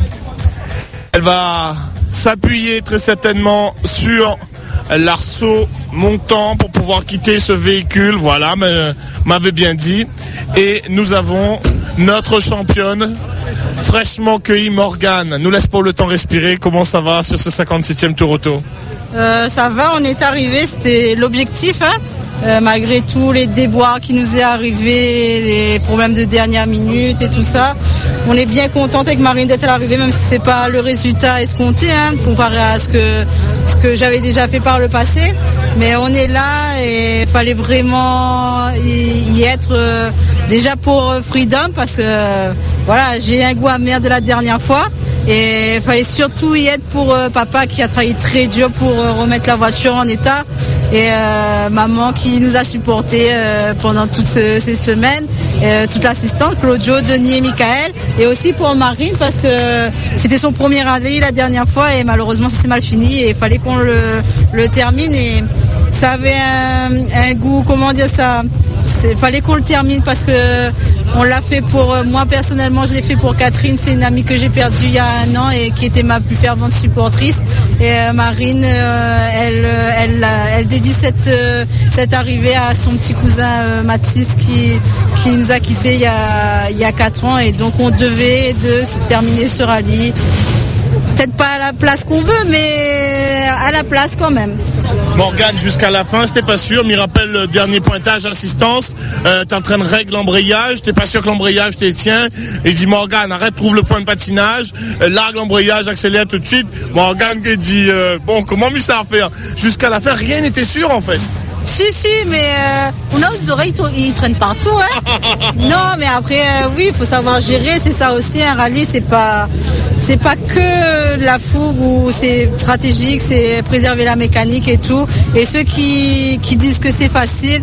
Speaker 8: Elle va s'appuyer très certainement sur l'arceau montant pour pouvoir quitter ce véhicule. Voilà, m'avait bien dit. Et nous avons notre championne fraîchement cueillie, Morgane. Nous laisse pas le temps respirer. Comment ça va sur ce cinquante-septième Tour Auto?
Speaker 2: Euh, ça va, on est arrivé, c'était l'objectif, hein, euh, malgré tous les déboires qui nous est arrivé, les problèmes de dernière minute et tout ça. On est bien contente avec Marine d'être arrivée, même si c'est pas le résultat escompté, hein, comparé à ce que ce que j'avais déjà fait par le passé. Mais on est là et il fallait vraiment y, y être euh, déjà pour Freedom parce que euh, voilà, j'ai un goût amer de la dernière fois. Et il fallait surtout y être pour euh, papa qui a travaillé très dur pour euh, remettre la voiture en état et euh, maman qui nous a supportés euh, pendant toutes ce, ces semaines, euh, toute l'assistance, Claudio, Denis et Michael, et aussi pour Marine parce que c'était son premier rallye la dernière fois et malheureusement ça s'est mal fini et il fallait qu'on le, le termine et ça avait un, un goût, comment dire ça, il fallait qu'on le termine parce que on l'a fait pour euh, moi personnellement, je l'ai fait pour Catherine, c'est une amie que j'ai perdue il y a un an et qui était ma plus fervente supportrice. Et euh, Marine, euh, elle, elle, elle dédie cette, euh, cette arrivée à son petit cousin euh, Mathis qui, qui nous a quittés il y a, il y a quatre ans et donc on devait de se terminer ce rallye. Peut-être pas à la place qu'on veut, mais à la place quand même.
Speaker 8: Morgane, jusqu'à la fin, c'était pas sûr. M'y rappelle le dernier pointage assistance. Euh, t'es en train de régler l'embrayage. T'es pas sûr que l'embrayage t'est tien. Il dit Morgane, arrête, trouve le point de patinage. Euh, largue l'embrayage, accélère tout de suite. Morgane qui dit euh, bon, comment mais ça à faire? Jusqu'à la fin, rien n'était sûr en fait.
Speaker 2: Si, si, mais euh, on a aux oreilles, ils traînent partout, hein. Non, mais après, euh, oui, il faut savoir gérer, c'est ça aussi, un rallye, c'est pas, c'est pas que la fougue ou c'est stratégique, c'est préserver la mécanique et tout. Et ceux qui, qui disent que c'est facile,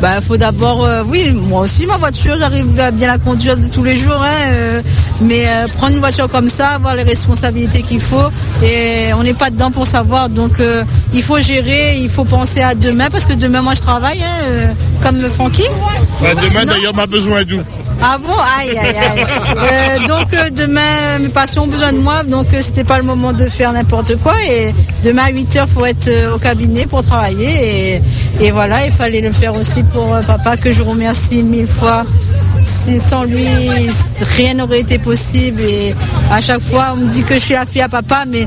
Speaker 2: bah faut d'abord, euh, oui, moi aussi ma voiture, j'arrive à bien la conduire de tous les jours, hein, euh, mais euh, prendre une voiture comme ça, avoir les responsabilités qu'il faut, et on n'est pas dedans pour savoir, donc euh, il faut gérer, il faut penser à demain, parce que demain moi je travaille, hein, euh, comme Francky.
Speaker 8: Bah, demain d'ailleurs m'a besoin d'où?
Speaker 2: Ah bon, aïe aïe aïe. Euh, donc euh, demain mes patients ont besoin de moi, donc euh, c'était pas le moment de faire n'importe quoi, et demain à huit heures faut être euh, au cabinet pour travailler, et, et voilà, il fallait le faire aussi pour euh, papa, que je remercie mille fois. Si sans lui rien n'aurait été possible, et à chaque fois on me dit que je suis la fille à papa, mais